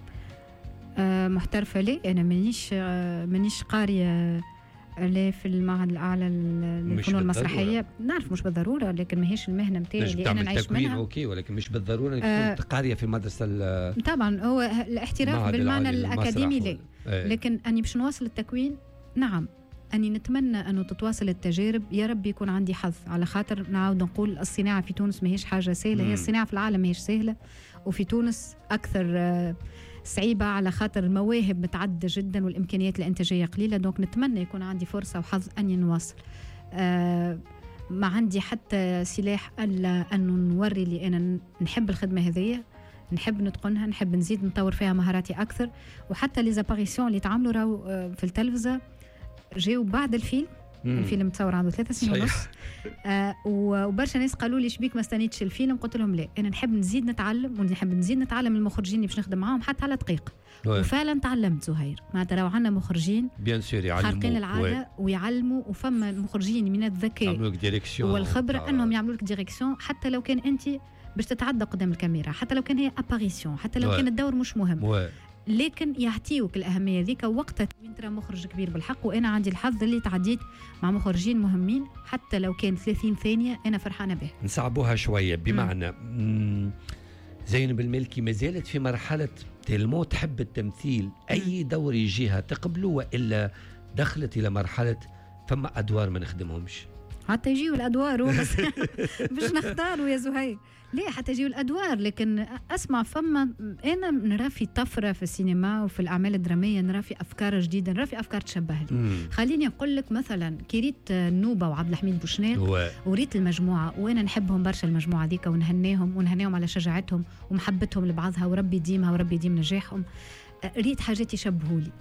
B: آه محترفة ليه؟ أنا منيش آه منيش قارية لا في المعهد الأعلى للفنون المسرحية، نعرف مش بالضرورة، لكن ما هيش المهنة متاعي اللي أنا نعيش منها.
A: أوكي، ولكن مش بالضرورة أنك آه تكون قارية في مدرسة.
B: طبعا هو الاحتراف بالمعنى الأكاديمي ليه، آه. لكن أني باش نواصل التكوين نعم، أني نتمنى أنه تتواصل التجارب، يا رب يكون عندي حظ، على خاطر نعاود نقول الصناعة في تونس ما هيش حاجة سهلة، هي الصناعة في العالم ما هيش سهلة، وفي تونس أكثر صعيبة على خاطر المواهب متعددة جدا والإمكانيات الإنتاجية قليلة. دونك نتمنى يكون عندي فرصة وحظ أني نواصل. آه ما عندي حتى سلاح ألا أنه نوري لي أنا نحب الخدمة هذه، نحب نتقنها، نحب نزيد نطور فيها مهاراتي أكثر. وحتى لي زاباريسيون اللي تعملوا راهو في التلفزة جاوا بعد الفيلم. مم. الفيلم تصور عنده ثلاثة سنين ونص. آه وبرشا ناس قالوا لي شبيك ما استنيتش الفيلم، قلت لهم لا، انا نحب نزيد نتعلم ونحب نزيد نتعلم المخرجين اللي باش نخدم معاهم حتى على دقيقه. وفعلا تعلمت زهير، معناتها راهو عندنا مخرجين
A: بيان سور يعلموا
B: خارقين العاده ويعلموا، وفما مخرجين من الذكاء والخبره انهم يعملوا لك ديريكسيون حتى لو كان انت باش تتعدى قدام الكاميرا، حتى لو كان هي اباريسيون، حتى لو كان الدور مش مهم وي. لكن يعطيوك الأهمية ذيك وقتها وين ترى مخرج كبير بالحق. وأنا عندي الحظ اللي تعديت مع مخرجين مهمين، حتى لو كان ثلاثين ثانية أنا فرحانة به.
A: نصعبوها شوية بمعنى مم. زينب المالكي ما زالت في مرحلة تلمو تحب التمثيل، أي دور يجيها تقبله وإلا دخلت إلى مرحلة فما أدوار ما نخدمهمش؟
B: حتى يجيوا الأدوار بس باش نختاروا يا زهير. ليه حتى يجيوا الأدوار، لكن أسمع فما أنا نرى في طفرة في السينما وفي الأعمال الدرامية، نرى في أفكار جديدة، نرى في أفكار تشبه لي. خليني أقول لك مثلا كي ريت النوبة وعبد الحميد بوشناق وريت المجموعة، وأنا نحبهم برشا المجموعة ديك، ونهنيهم ونهنيهم على شجاعتهم ومحبتهم لبعضها، وربي يديمها وربي يديم نجاحهم. ريت حاجات يشبهوا لي،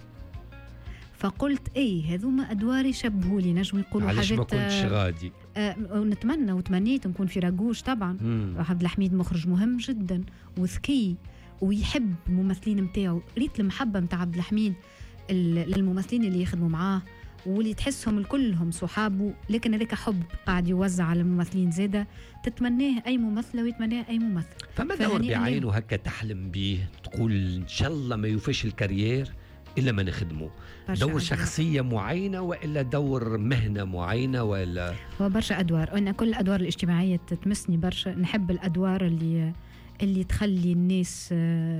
B: فقلت اي هذوما ادوار يشبهوا لي، نجم يقولوا حاجات.
A: علاش ما كنتش غادي؟
B: آه ونتمنى وتمنيت نكون في راجوش طبعا. عبد الحميد مخرج مهم جدا وذكي ويحب الممثلين نتاعو. ريت المحبه نتاع عبد الحميد للممثلين اللي يخدموا معاه واللي تحسهم كلهم صحابه، لكن هذاك حب قاعد يوزع على الممثلين زاده تتمناه اي ممثله ويتمناه اي ممثل.
A: فما دور بعينه هكا تحلم به تقول ان شاء الله ما يوفيش الكارير إلا ما نخدمه؟ دور شخصية معينة وإلا دور مهنة معينة ولا؟
B: هو برشا أدوار، أنا كل الأدوار الاجتماعية تتمسني برشا. نحب الأدوار اللي اللي تخلي الناس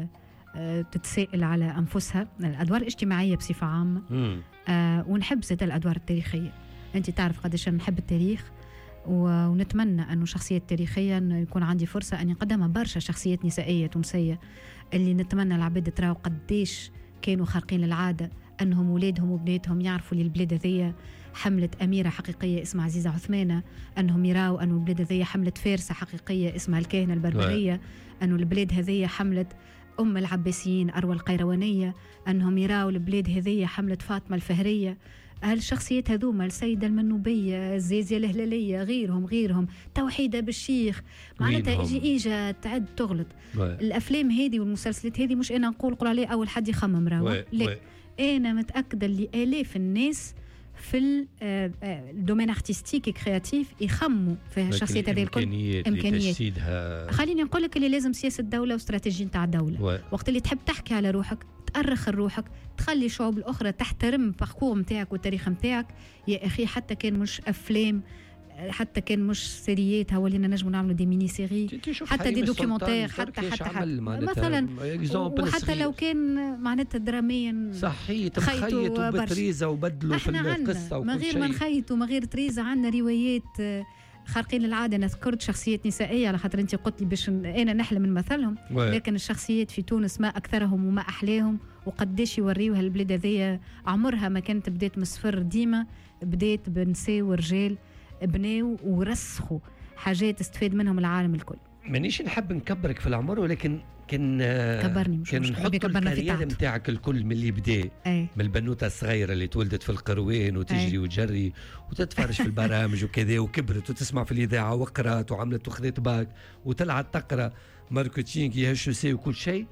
B: تتسائل على أنفسها، الأدوار الاجتماعية بصفة عامة. آه ونحب زيادة الأدوار التاريخية. أنت تعرف قديش نحب التاريخ، ونتمنى أنه شخصية تاريخية يكون عندي فرصة أن يقدمها برشا شخصيات نسائية تونسية اللي نتمنى العباد تراو قديش كانوا خارقين للعادة، أنهم ولادهم وبناتهم يعرفوا لي البلاد هذية حملت أميرة حقيقية اسمها عزيزة عثمانة، أنهم يراوا أنه البلاد هذية حملت فارسة حقيقية اسمها الكاهنة البربرية، أنه البلاد هذية حملت أم العباسيين أروى القيروانية، أنهم يراوا البلاد هذية حملت فاطمة الفهرية. هالشخصيات هذوما السيدة المنوبية، الزيزية الهلالية، غيرهم غيرهم توحيدة بالشيخ، معناتها إيجي إيجا تعد تغلط. الأفلام هذه والمسلسلات هذه مش أنا نقول قول عليه أول حد يخمم راهو، لا انا متاكده اللي الاف الناس في الدومين ارتستيك كرياتيف يخموا في الشخصيات هذه الكل.
A: امكانيات
B: خليني نقول لك اللي لازم سياسه الدوله واستراتيجيه نتاع الدوله و... وقت اللي تحب تحكي على روحك تأرخ روحك تخلي الشعوب الاخرى تحترم الباركور نتاعك والتاريخ نتاعك يا اخي. حتى كان مش افلام حتى كان مش سيريات ولينا نجموا نعملوا دي ميني سيري حتى دي دوكيومنتير حتى حتى, حتى مثلا وحتى لو كان معناتها دراميا
A: صحيح مخيط وبتريزه وبدلوا في القصه وكل
B: ما غير ما نخيط وما غير تريزه عندنا روايات خارقين العاده. انا ذكرت شخصيات نسائيه على خاطر انت قلت لي باش انا نحلم نمثلهم لكن الشخصيات في تونس ما اكثرهم وما احلاهم وقداش يوريوها البلاد هذيا عمرها ما كانت بدات من الصفر ديما بدات بنساء ورجال بناو ورسخوا حاجات استفاد منهم العالم الكل.
A: مانيش نحب نكبرك في العمر ولكن كان
B: كبرني مش
A: كان نحط الكارير نتاعك الكل من اللي بدا من البنوته الصغيره اللي تولدت في القروين وتجري وتجري وتتفرج في البرامج وكذا وكبرت وتسمع في الاذاعه وقرات وعملت وخذت باك وطلعت تقرا ماركتينغ يا شو سي وكل شيء.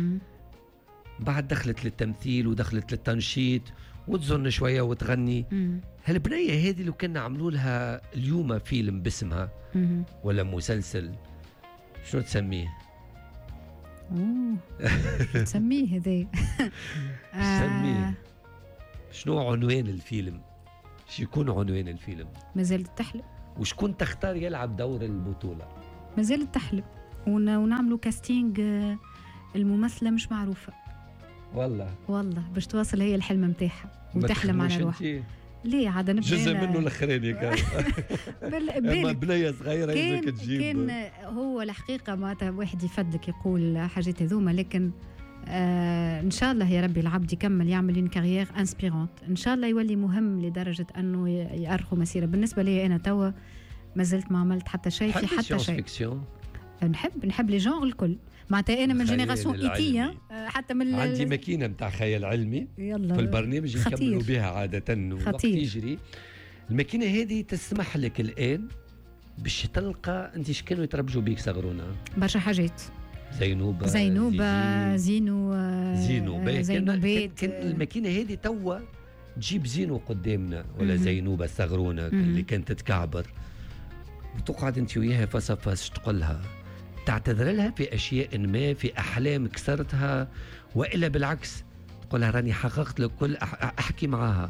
A: بعد دخلت للتمثيل ودخلت للتنشيط وتزن شويه وتغني. هالبنيه هذه لو كنا عملوا لها اليوم فيلم باسمها ولا مسلسل شنو تسميه؟
B: اوه تسميه هذا
A: تسميه شنو عنوان الفيلم؟ شو يكون عنوان الفيلم؟
B: ما زالت تحلم.
A: وشكون تختار يلعب دور البطوله؟
B: ما زالت تحلم ونعملوا كاستينج. الممثله مش معروفه
A: والله
B: والله باش توصل هي الحلم نتاعها وتحلم على روحها. ليه عاد نبدا
A: جزء منه الاخراني كان اما بنيه صغيره هيك تجيب.
B: كان هو الحقيقه معناتها واحد يفدك يقول حاجات هذوما لكن آه ان شاء الله يا ربي العبد يكمل يعمل اون كارير انسبيرونت ان شاء الله يولي مهم لدرجه انه يأرخوا مسيره. بالنسبه لي انا توا ما زلت ما عملت حتى شيء في حتى شيء. نحب نحب لي جونغ الكل معناتها انا من جينيراسيون ايتيه حتى من
A: عندي ماكينه نتاع خيال علمي في البرنامج نكملوا بها عاده وقت يجري. الماكينه هذه تسمح لك الان باش تلقى انت شكانوا يتربجوا بيك صغرونا
B: برشا حاجات.
A: زينوبه
B: زينوبه زينو
A: زينو زينوبات. كان الماكينه هذه توا تجيب زينو قدامنا ولا زينوبه صغرونا اللي كانت تتكعبر وتقعد انت وياها فاس فاس تقولها تعتذر لها في أشياء ما في أحلام كسرتها وإلا بالعكس تقولها راني حققت لك كل أحكي معاها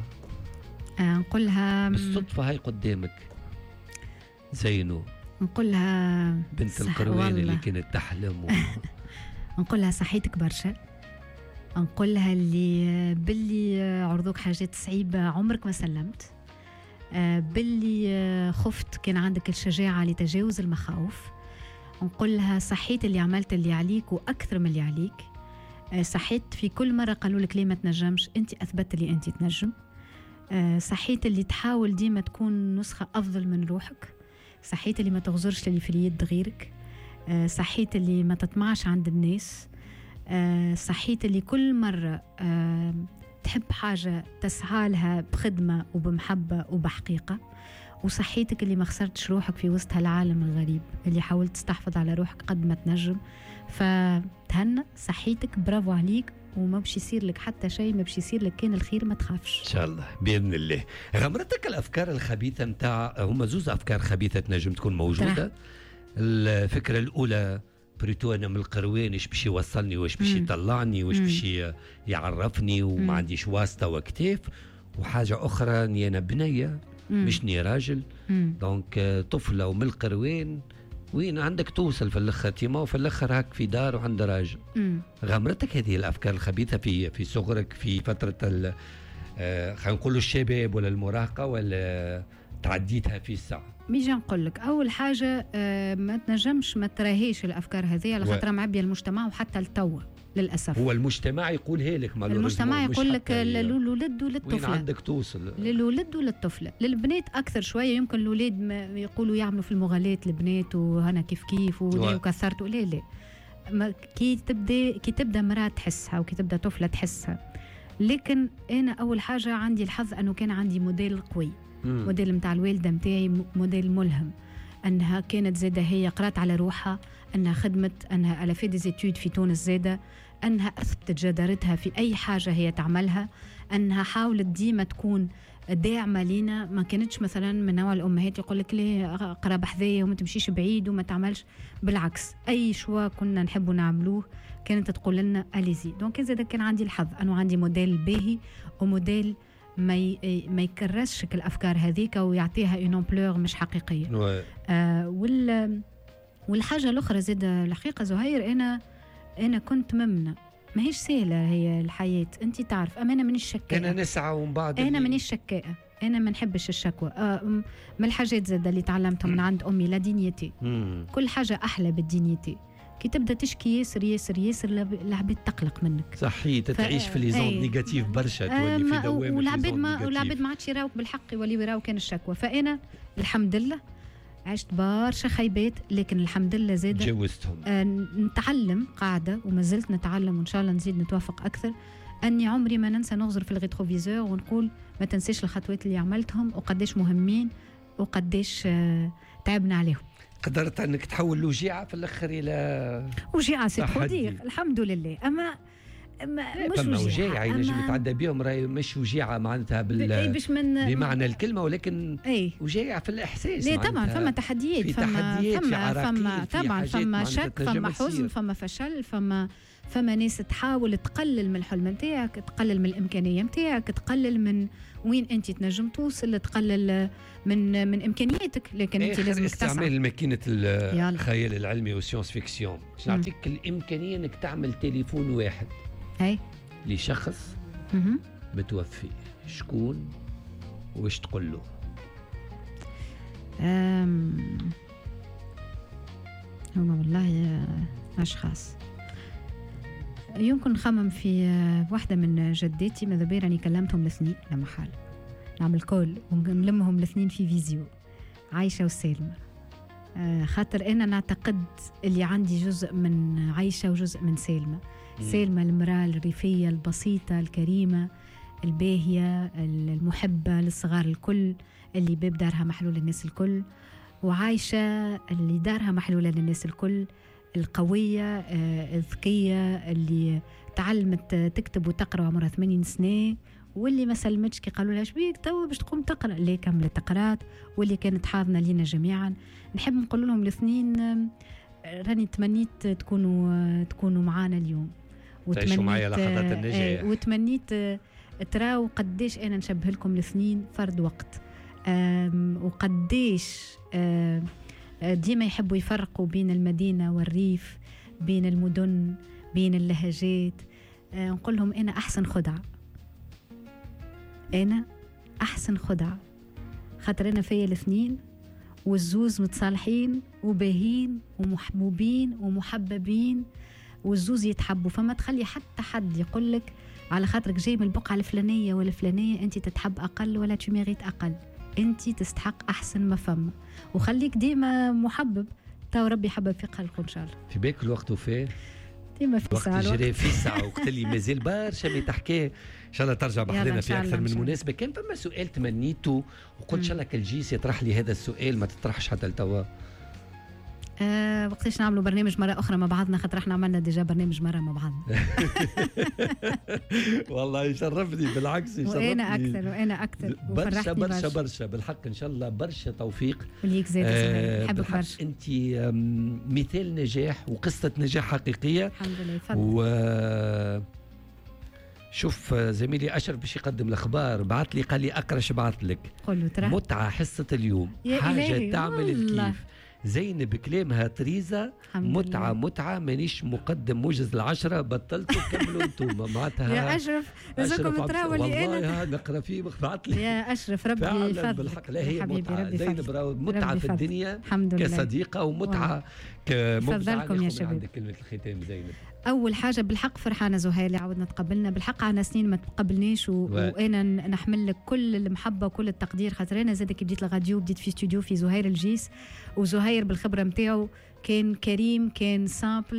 B: نقولها
A: بالصدفة هاي قدامك زينو
B: نقولها
A: بنت القروين اللي كانت تحلم و...
B: نقولها صحيتك برشا. نقولها اللي باللي عرضوك حاجات صعيبة عمرك ما سلمت. باللي خفت كان عندك الشجاعة لتجاوز المخاوف. نقول لها صحيت اللي عملت اللي عليك واكثر من اللي عليك. صحيت في كل مره قالوا لك ليه ما تنجمش انت اثبتت اللي انت تنجم. صحيت اللي تحاول ديما تكون نسخه افضل من روحك. صحيت اللي ما تغزرش اللي في اليد غيرك. صحيت اللي ما تطمعش عند الناس. صحيت اللي كل مره تحب حاجه تسعى لها بخدمه وبمحبه وبحقيقه. وصحيتك اللي ما خسرتش روحك في وسط هالعالم الغريب اللي حاولت تستحفظ على روحك قد ما تنجم. فتهنى صحيتك برافو عليك وما بش يصير لك حتى شيء ما بش يصير لك كان الخير ما تخافش
A: ان شاء الله باذن الله. غمرتك الافكار الخبيثه نتاع هما زوز افكار خبيثه تنجم تكون موجوده. الفكره الاولى بريتو انا من القروين ايش باش يوصلني وايش باش يطلعني وايش باش يعرفني وما عنديش واسطه وكتاف. وحاجه اخرى اني انا بنيه مش ني راجل دونك طفله ومن القروين وين عندك توصل في الاخر تيما وفي الاخر هاك في دار وعند راجل. غمرتك هذه الافكار الخبيثه في في صغرك في فتره آه خلينا نقولوا الشباب ولا المراهقه ولا تعديتها في الساعه؟
B: ميجي نقول لك اول حاجه آه ما تنجمش ما تراهيش الافكار هذه على خاطر معبيه المجتمع وحتى التو للاسف.
A: هو المجتمع يقولها لك
B: المجتمع يقول لك للولد وللطفله
A: وين عندك توصل
B: للولد وللطفله. للبنات اكثر شويه يمكن الاولاد يقولوا يعملوا في المغالاة البنات وهنا كيف كيف وكثرت لا لا ما كي تبدا كي تبدا مراه تحسها وكي تبدا طفله تحسها. لكن انا اول حاجه عندي الحظ انه كان عندي موديل قوي مم. موديل متاع الوالده متاعي موديل ملهم انها كانت زاده هي قرات على روحها انها خدمت انها على في دي زيتود في تونس زاده أنها أثبتت جدارتها في أي حاجة هي تعملها، أنها حاولت ديما تكون داعمة لينا. ما كانتش مثلا من نوع الأمهات يقول لك ليه قرب حذايا وما تمشيش بعيد وما تعملش، بالعكس أي شوا كنا نحبوا نعملوه كانت تقول لنا أليزي. دونك زاد كان عندي الحظ أنه عندي موديل باهي وموديل ما ي... ما يكرسش الأفكار هذيك ويعطيها اون امبلور مش حقيقية. آه وال... والحاجة الأخرى زاد الحقيقة زهير، أنا أنا كنت ممنة، ما هيش سهلة هي الحياة، أنت تعرف. أما أنا مانيش شكاء،
A: أنا نسعى ومن بعد
B: أنا مانيش شكاء، أنا ما نحبش الشكوى. آه من الحاجات زاد اللي تعلمتها من عند أمي لا دينيتي. كل حاجة أحلى بالدينيتي. كي تبدا تشكي ياسر ياسر ياسر العباد تقلق منك.
A: صحيح، تتعيش في لي زون نيجاتيف برشا، تولي في دوامه.
B: والعباد ما والعباد ما عادش يراوك بالحق، يوليو يراو كان الشكوى. فأنا الحمد لله عشت برشا خيبات، لكن الحمد لله زاد
A: تجاوزتهم.
B: آه نتعلم قاعدة وما زلت نتعلم، وإن شاء الله نزيد نتوافق أكثر. أني عمري ما ننسى نغزر في الريتروفيزور ونقول ما تنسيش الخطوات اللي عملتهم وقديش مهمين وقديش آه تعبنا عليهم.
A: قدرت أنك تحول الوجيعة في الأخر إلى
B: وجيعة سيتخدير الحمد لله. أما ما مش
A: وجيعة ينجم يتعدى بهم، راهي مش وجيعة معناتها بال من بمعنى الكلمة، ولكن
B: أي
A: وجيعة في الإحساس.
B: لا طبعا فما تحديات،
A: فما فما
B: فما طبعا فما شك، فما حزن، فما فشل، فما فما ناس تحاول تقلل من الحلم نتاعك، تقلل من الإمكانية نتاعك، تقلل من وين أنت تنجم توصل، تقلل من من إمكانياتك، لكن أنت لازم تسعى.
A: استعمال ماكينة الخيال العلمي والسيونس فيكسيون باش نعطيك الإمكانية أنك تعمل تليفون واحد
B: أي
A: لشخص متوفي، شكون وش تقول له؟
B: أم... هما والله أشخاص. يمكن نخمم في واحدة من جداتي، ماذا بير راني كلمتهم الاثنين لا محال نعمل كول ونلمهم الاثنين في فيزيو، عايشة وسالمة. آه خاطر أنا نعتقد اللي عندي جزء من عايشة وجزء من سالمة. سالمة المرأة الريفية البسيطة الكريمة الباهية المحبة للصغار الكل، اللي باب دارها محلول للناس الكل، وعايشة اللي دارها محلولة للناس الكل، القوية آه الذكية اللي تعلمت تكتب وتقرأ عمرها ثمانين سنة، واللي ما سلمتش كي قالوا لها شبيك تو باش تقوم تقرأ، اللي كملت تقرات، واللي كانت حاضنة لينا جميعا. نحب نقول لهم الاثنين راني تمنيت تكونوا تكونوا معانا اليوم،
A: تعيشوا معايا لحظات النجاح،
B: وتمنيت تراو قديش أنا نشبه لكم الاثنين فرد وقت، وقديش ديما يحبوا يفرقوا بين المدينة والريف، بين المدن، بين اللهجات. نقول لهم أنا أحسن خدعة، أنا أحسن خدعة، خاطر أنا فيا الاثنين والزوز متصالحين وباهين ومحبوبين ومحببين، والزوز يتحبوا. فما تخلي حتى حد يقول لك على خاطرك جاي من البقعة الفلانية ولا الفلانية أنت تتحب أقل ولا تميغيت أقل، أنت تستحق أحسن ما فما، وخليك ديما محبب، تو ربي يحبب في قلبك إن شاء الله.
A: في بالك الوقت وفيه
B: ديما في ساعة،
A: وقت جري في ساعة، وقت اللي مازال برشا ما تحكي. إن شاء الله ترجع بحضنا في أكثر من مناسبة. كان فما سؤال تمنيته وقلت إن شاء الله كالجيس يطرح لي هذا السؤال ما تطرحش حتى لتوا؟
B: أه وقتاش نعملوا برنامج مرة أخرى مع بعضنا، خاطر احنا عملنا ديجا برنامج مرة مع بعضنا.
A: والله يشرفني، بالعكس يشرفني،
B: وأنا أكثر وأنا أكثر
A: برشا برشا برشا بالحق. إن شاء الله برشا توفيق
B: وليك زاد.
A: أه
B: نحبك برشا،
A: أنت مثال نجاح وقصة نجاح حقيقية.
B: الحمد لله. يفضل.
A: و شوف زميلي أشرف باش يقدم الأخبار، بعث لي قال لي أقرش بعث لك متعة حصة اليوم، حاجة تعمل الكيف. زينب كلامها تريزا متعة متعة، مانيش مقدم موجز العشرة، بطلتوا كملوا انتم معناتها.
B: يا أشرف لازمكم تراوا لي
A: أنا نقرأ فيه بعث لي
B: يا أشرف ربي يفضل
A: بالحق. لا هي متعة زينب راهو متعة في الدنيا كصديقة ومتعة كمبدعة.
B: فضلكم يا شباب.
A: عندك كلمة الختام زينب.
B: أول حاجة بالحق فرحانة زهير اللي عودنا تقبلنا، بالحق عنا سنين ما تقبلناش و... وأنا نحمل لك كل المحبة وكل التقدير، خاطر أنا زادك كي بديت الراديو بديت في استوديو في زهير الجيس، وزهير بالخبرة متاعو كان كريم، كان سامبل،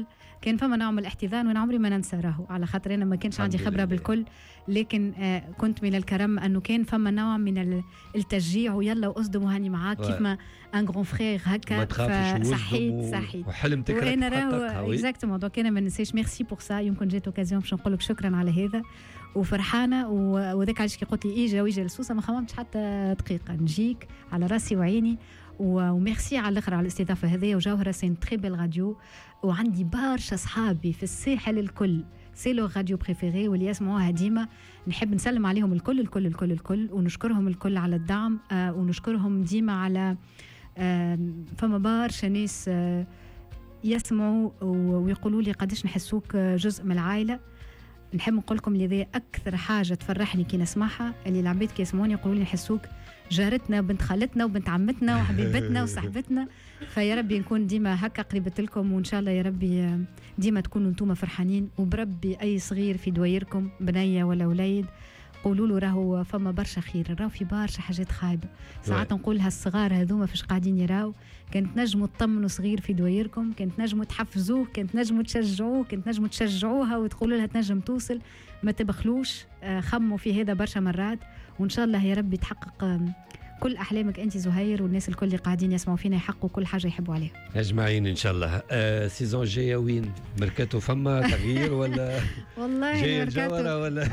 B: كان فما نوع من الاحتضان وانا عمري ما ننسى راهو، على خاطر انا ما كانش عندي خبره بالكل، لكن آه كنت من الكرم انه كان فما نوع من التشجيع ويلا واصدم وهاني معاك كيف ما ان غون فرير هكا. فصحيت صحيت
A: وحلمتك
B: وانا راهو اكزاكتومون. دونك انا ما ننساش ميرسي بور سا. يمكن جات اوكازيون باش نقول لك شكرا على هذا وفرحانه، وذاك علاش كي قلت لي اجا ويجا لسوسه ما خممتش حتى دقيقه، نجيك على راسي وعيني. وميرسي على الاخر على الاستضافه هذه. وجوهره سين تري بيل راديو، وعندي برشا صحابي في الساحل الكل سي لو راديو بريفيري واللي يسمعوها ديما. نحب نسلم عليهم الكل الكل الكل الكل ونشكرهم الكل على الدعم، آه ونشكرهم ديما على آه فما برشا ناس آه يسمعوا ويقولوا لي قداش نحسوك جزء من العائله. نحب نقول لكم اللي ذي اكثر حاجه تفرحني كي نسمعها، اللي العباد كي يسمعوني يقولوا لي نحسوك جارتنا وبنت خالتنا وبنت عمتنا وحبيبتنا وصاحبتنا. فيا ربي نكون ديما هكا قريبة لكم، وإن شاء الله يا ربي ديما تكونوا انتم فرحانين. وبربي أي صغير في دوايركم بنية ولا وليد قولوا له راهو فما برشا خير، راهو في برشا حاجات خايبة. ساعات نقول هالصغار هذوما فاش قاعدين يراو، كانت نجموا تطمنوا صغير في دوايركم، كانت نجموا تحفزوه، كانت نجموا تشجعوه، كانت نجموا تشجعوها وتقولوا لها تنجم توصل. ما تبخلوش، خموا في هذا برشا مرات، وإن شاء الله يا ربي تحقق كل أحلامك أنت زهير، والناس الكل اللي قاعدين يسمعوا فينا يحققوا كل حاجة يحبوا عليها
A: أجمعين إن شاء الله. آه سيزون جاية وين؟ ميركاتو فما تغيير ولا
B: والله
A: جاية الجوهرة ولا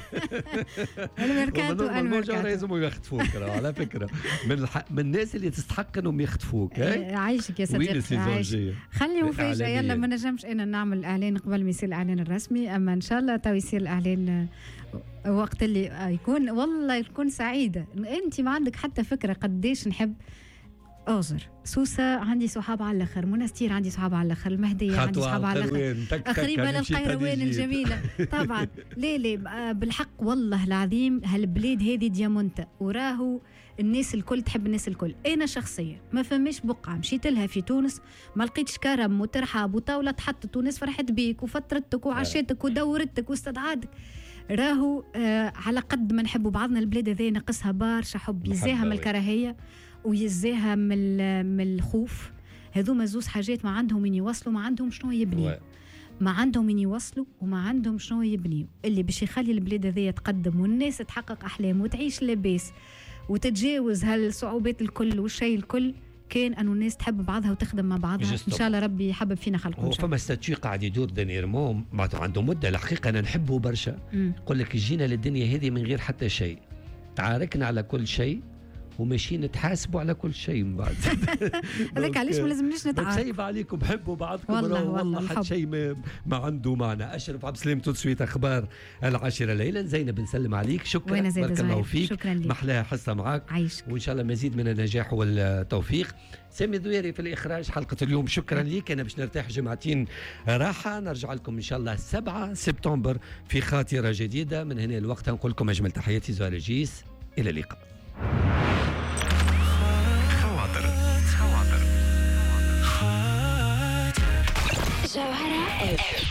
B: الميركاتو؟
A: الميركاتو لازم يخطفوك على فكرة من الح... من الناس اللي تستحق إنهم يخطفوك.
B: عايشك يا صديقي.
A: وين السيزون جاية؟
B: خلي مفاجأة. يلا ما نجمش أنا نعمل الإعلان قبل ما يصير الإعلان الرسمي، أما إن شاء الله تو يصير الإعلان وقت اللي يكون والله يكون سعيدة. أنت ما عندك حتى فكرة قديش نحب أوزر سوسة. عندي صحاب على الآخر، منستير عندي صحاب على الآخر، المهدية عندي صحاب على الآخر، قريبة القيروان الجميلة طبعا. ليه ليه بالحق والله العظيم هالبلاد هذه ديامونتا، وراهو الناس الكل تحب الناس الكل. أنا شخصيا ما فماش بقعة مشيت لها في تونس ما لقيتش كرم وترحاب وطاولة تحطت وناس فرحت بيك وفترتك وعشتك ودورتك واستدعاتك. راهو آه على قد ما نحبوا بعضنا البلاد هذه نقصها برشا حب، يزاها من الكراهية ويزاها من من الخوف. هذوما زوز حاجات ما عندهم من يوصلوا، ما عندهم شنو يبنيوا، ما عندهم من يوصلوا وما عندهم شنو يبنيوا. اللي باش يخلي البلاد هذه تقدم والناس تحقق أحلام وتعيش لاباس وتتجاوز هالصعوبات الكل والشيء الكل، كان أنه الناس تحب بعضها وتخدم مع بعضها. إن شاء الله ربي يحبب فينا خلقه.
A: هو فما ستاتيو قاعد يدور دانييرمون معناتها عنده مدة. الحقيقة أنا نحبه برشا. يقول لك جينا للدنيا هذه من غير حتى شيء، تعاركنا على كل شيء وماشيين نتحاسبوا على كل شيء من بعد.
B: هذاك علاش ما لازمناش نتعارك.
A: بتسيب عليكم، حبوا بعضكم
B: والله
A: والله حد شيء ما, ما عنده معنى. أشرف عبد السلام تسويت أخبار العاشرة ليلا. زينب نسلم عليك، شكرا بارك الله فيك،
B: شكرا لك،
A: محلاها حصة معاك
B: عايشك،
A: وإن شاء الله مزيد من النجاح والتوفيق. سامي ذويري في الإخراج حلقة اليوم، شكرا لك. أنا باش نرتاح جمعتين راحة، نرجع لكم إن شاء الله سبعة سبتمبر في خاطرة جديدة. من هنا الوقت نقول لكم أجمل تحياتي زهير رجيس، إلى اللقاء.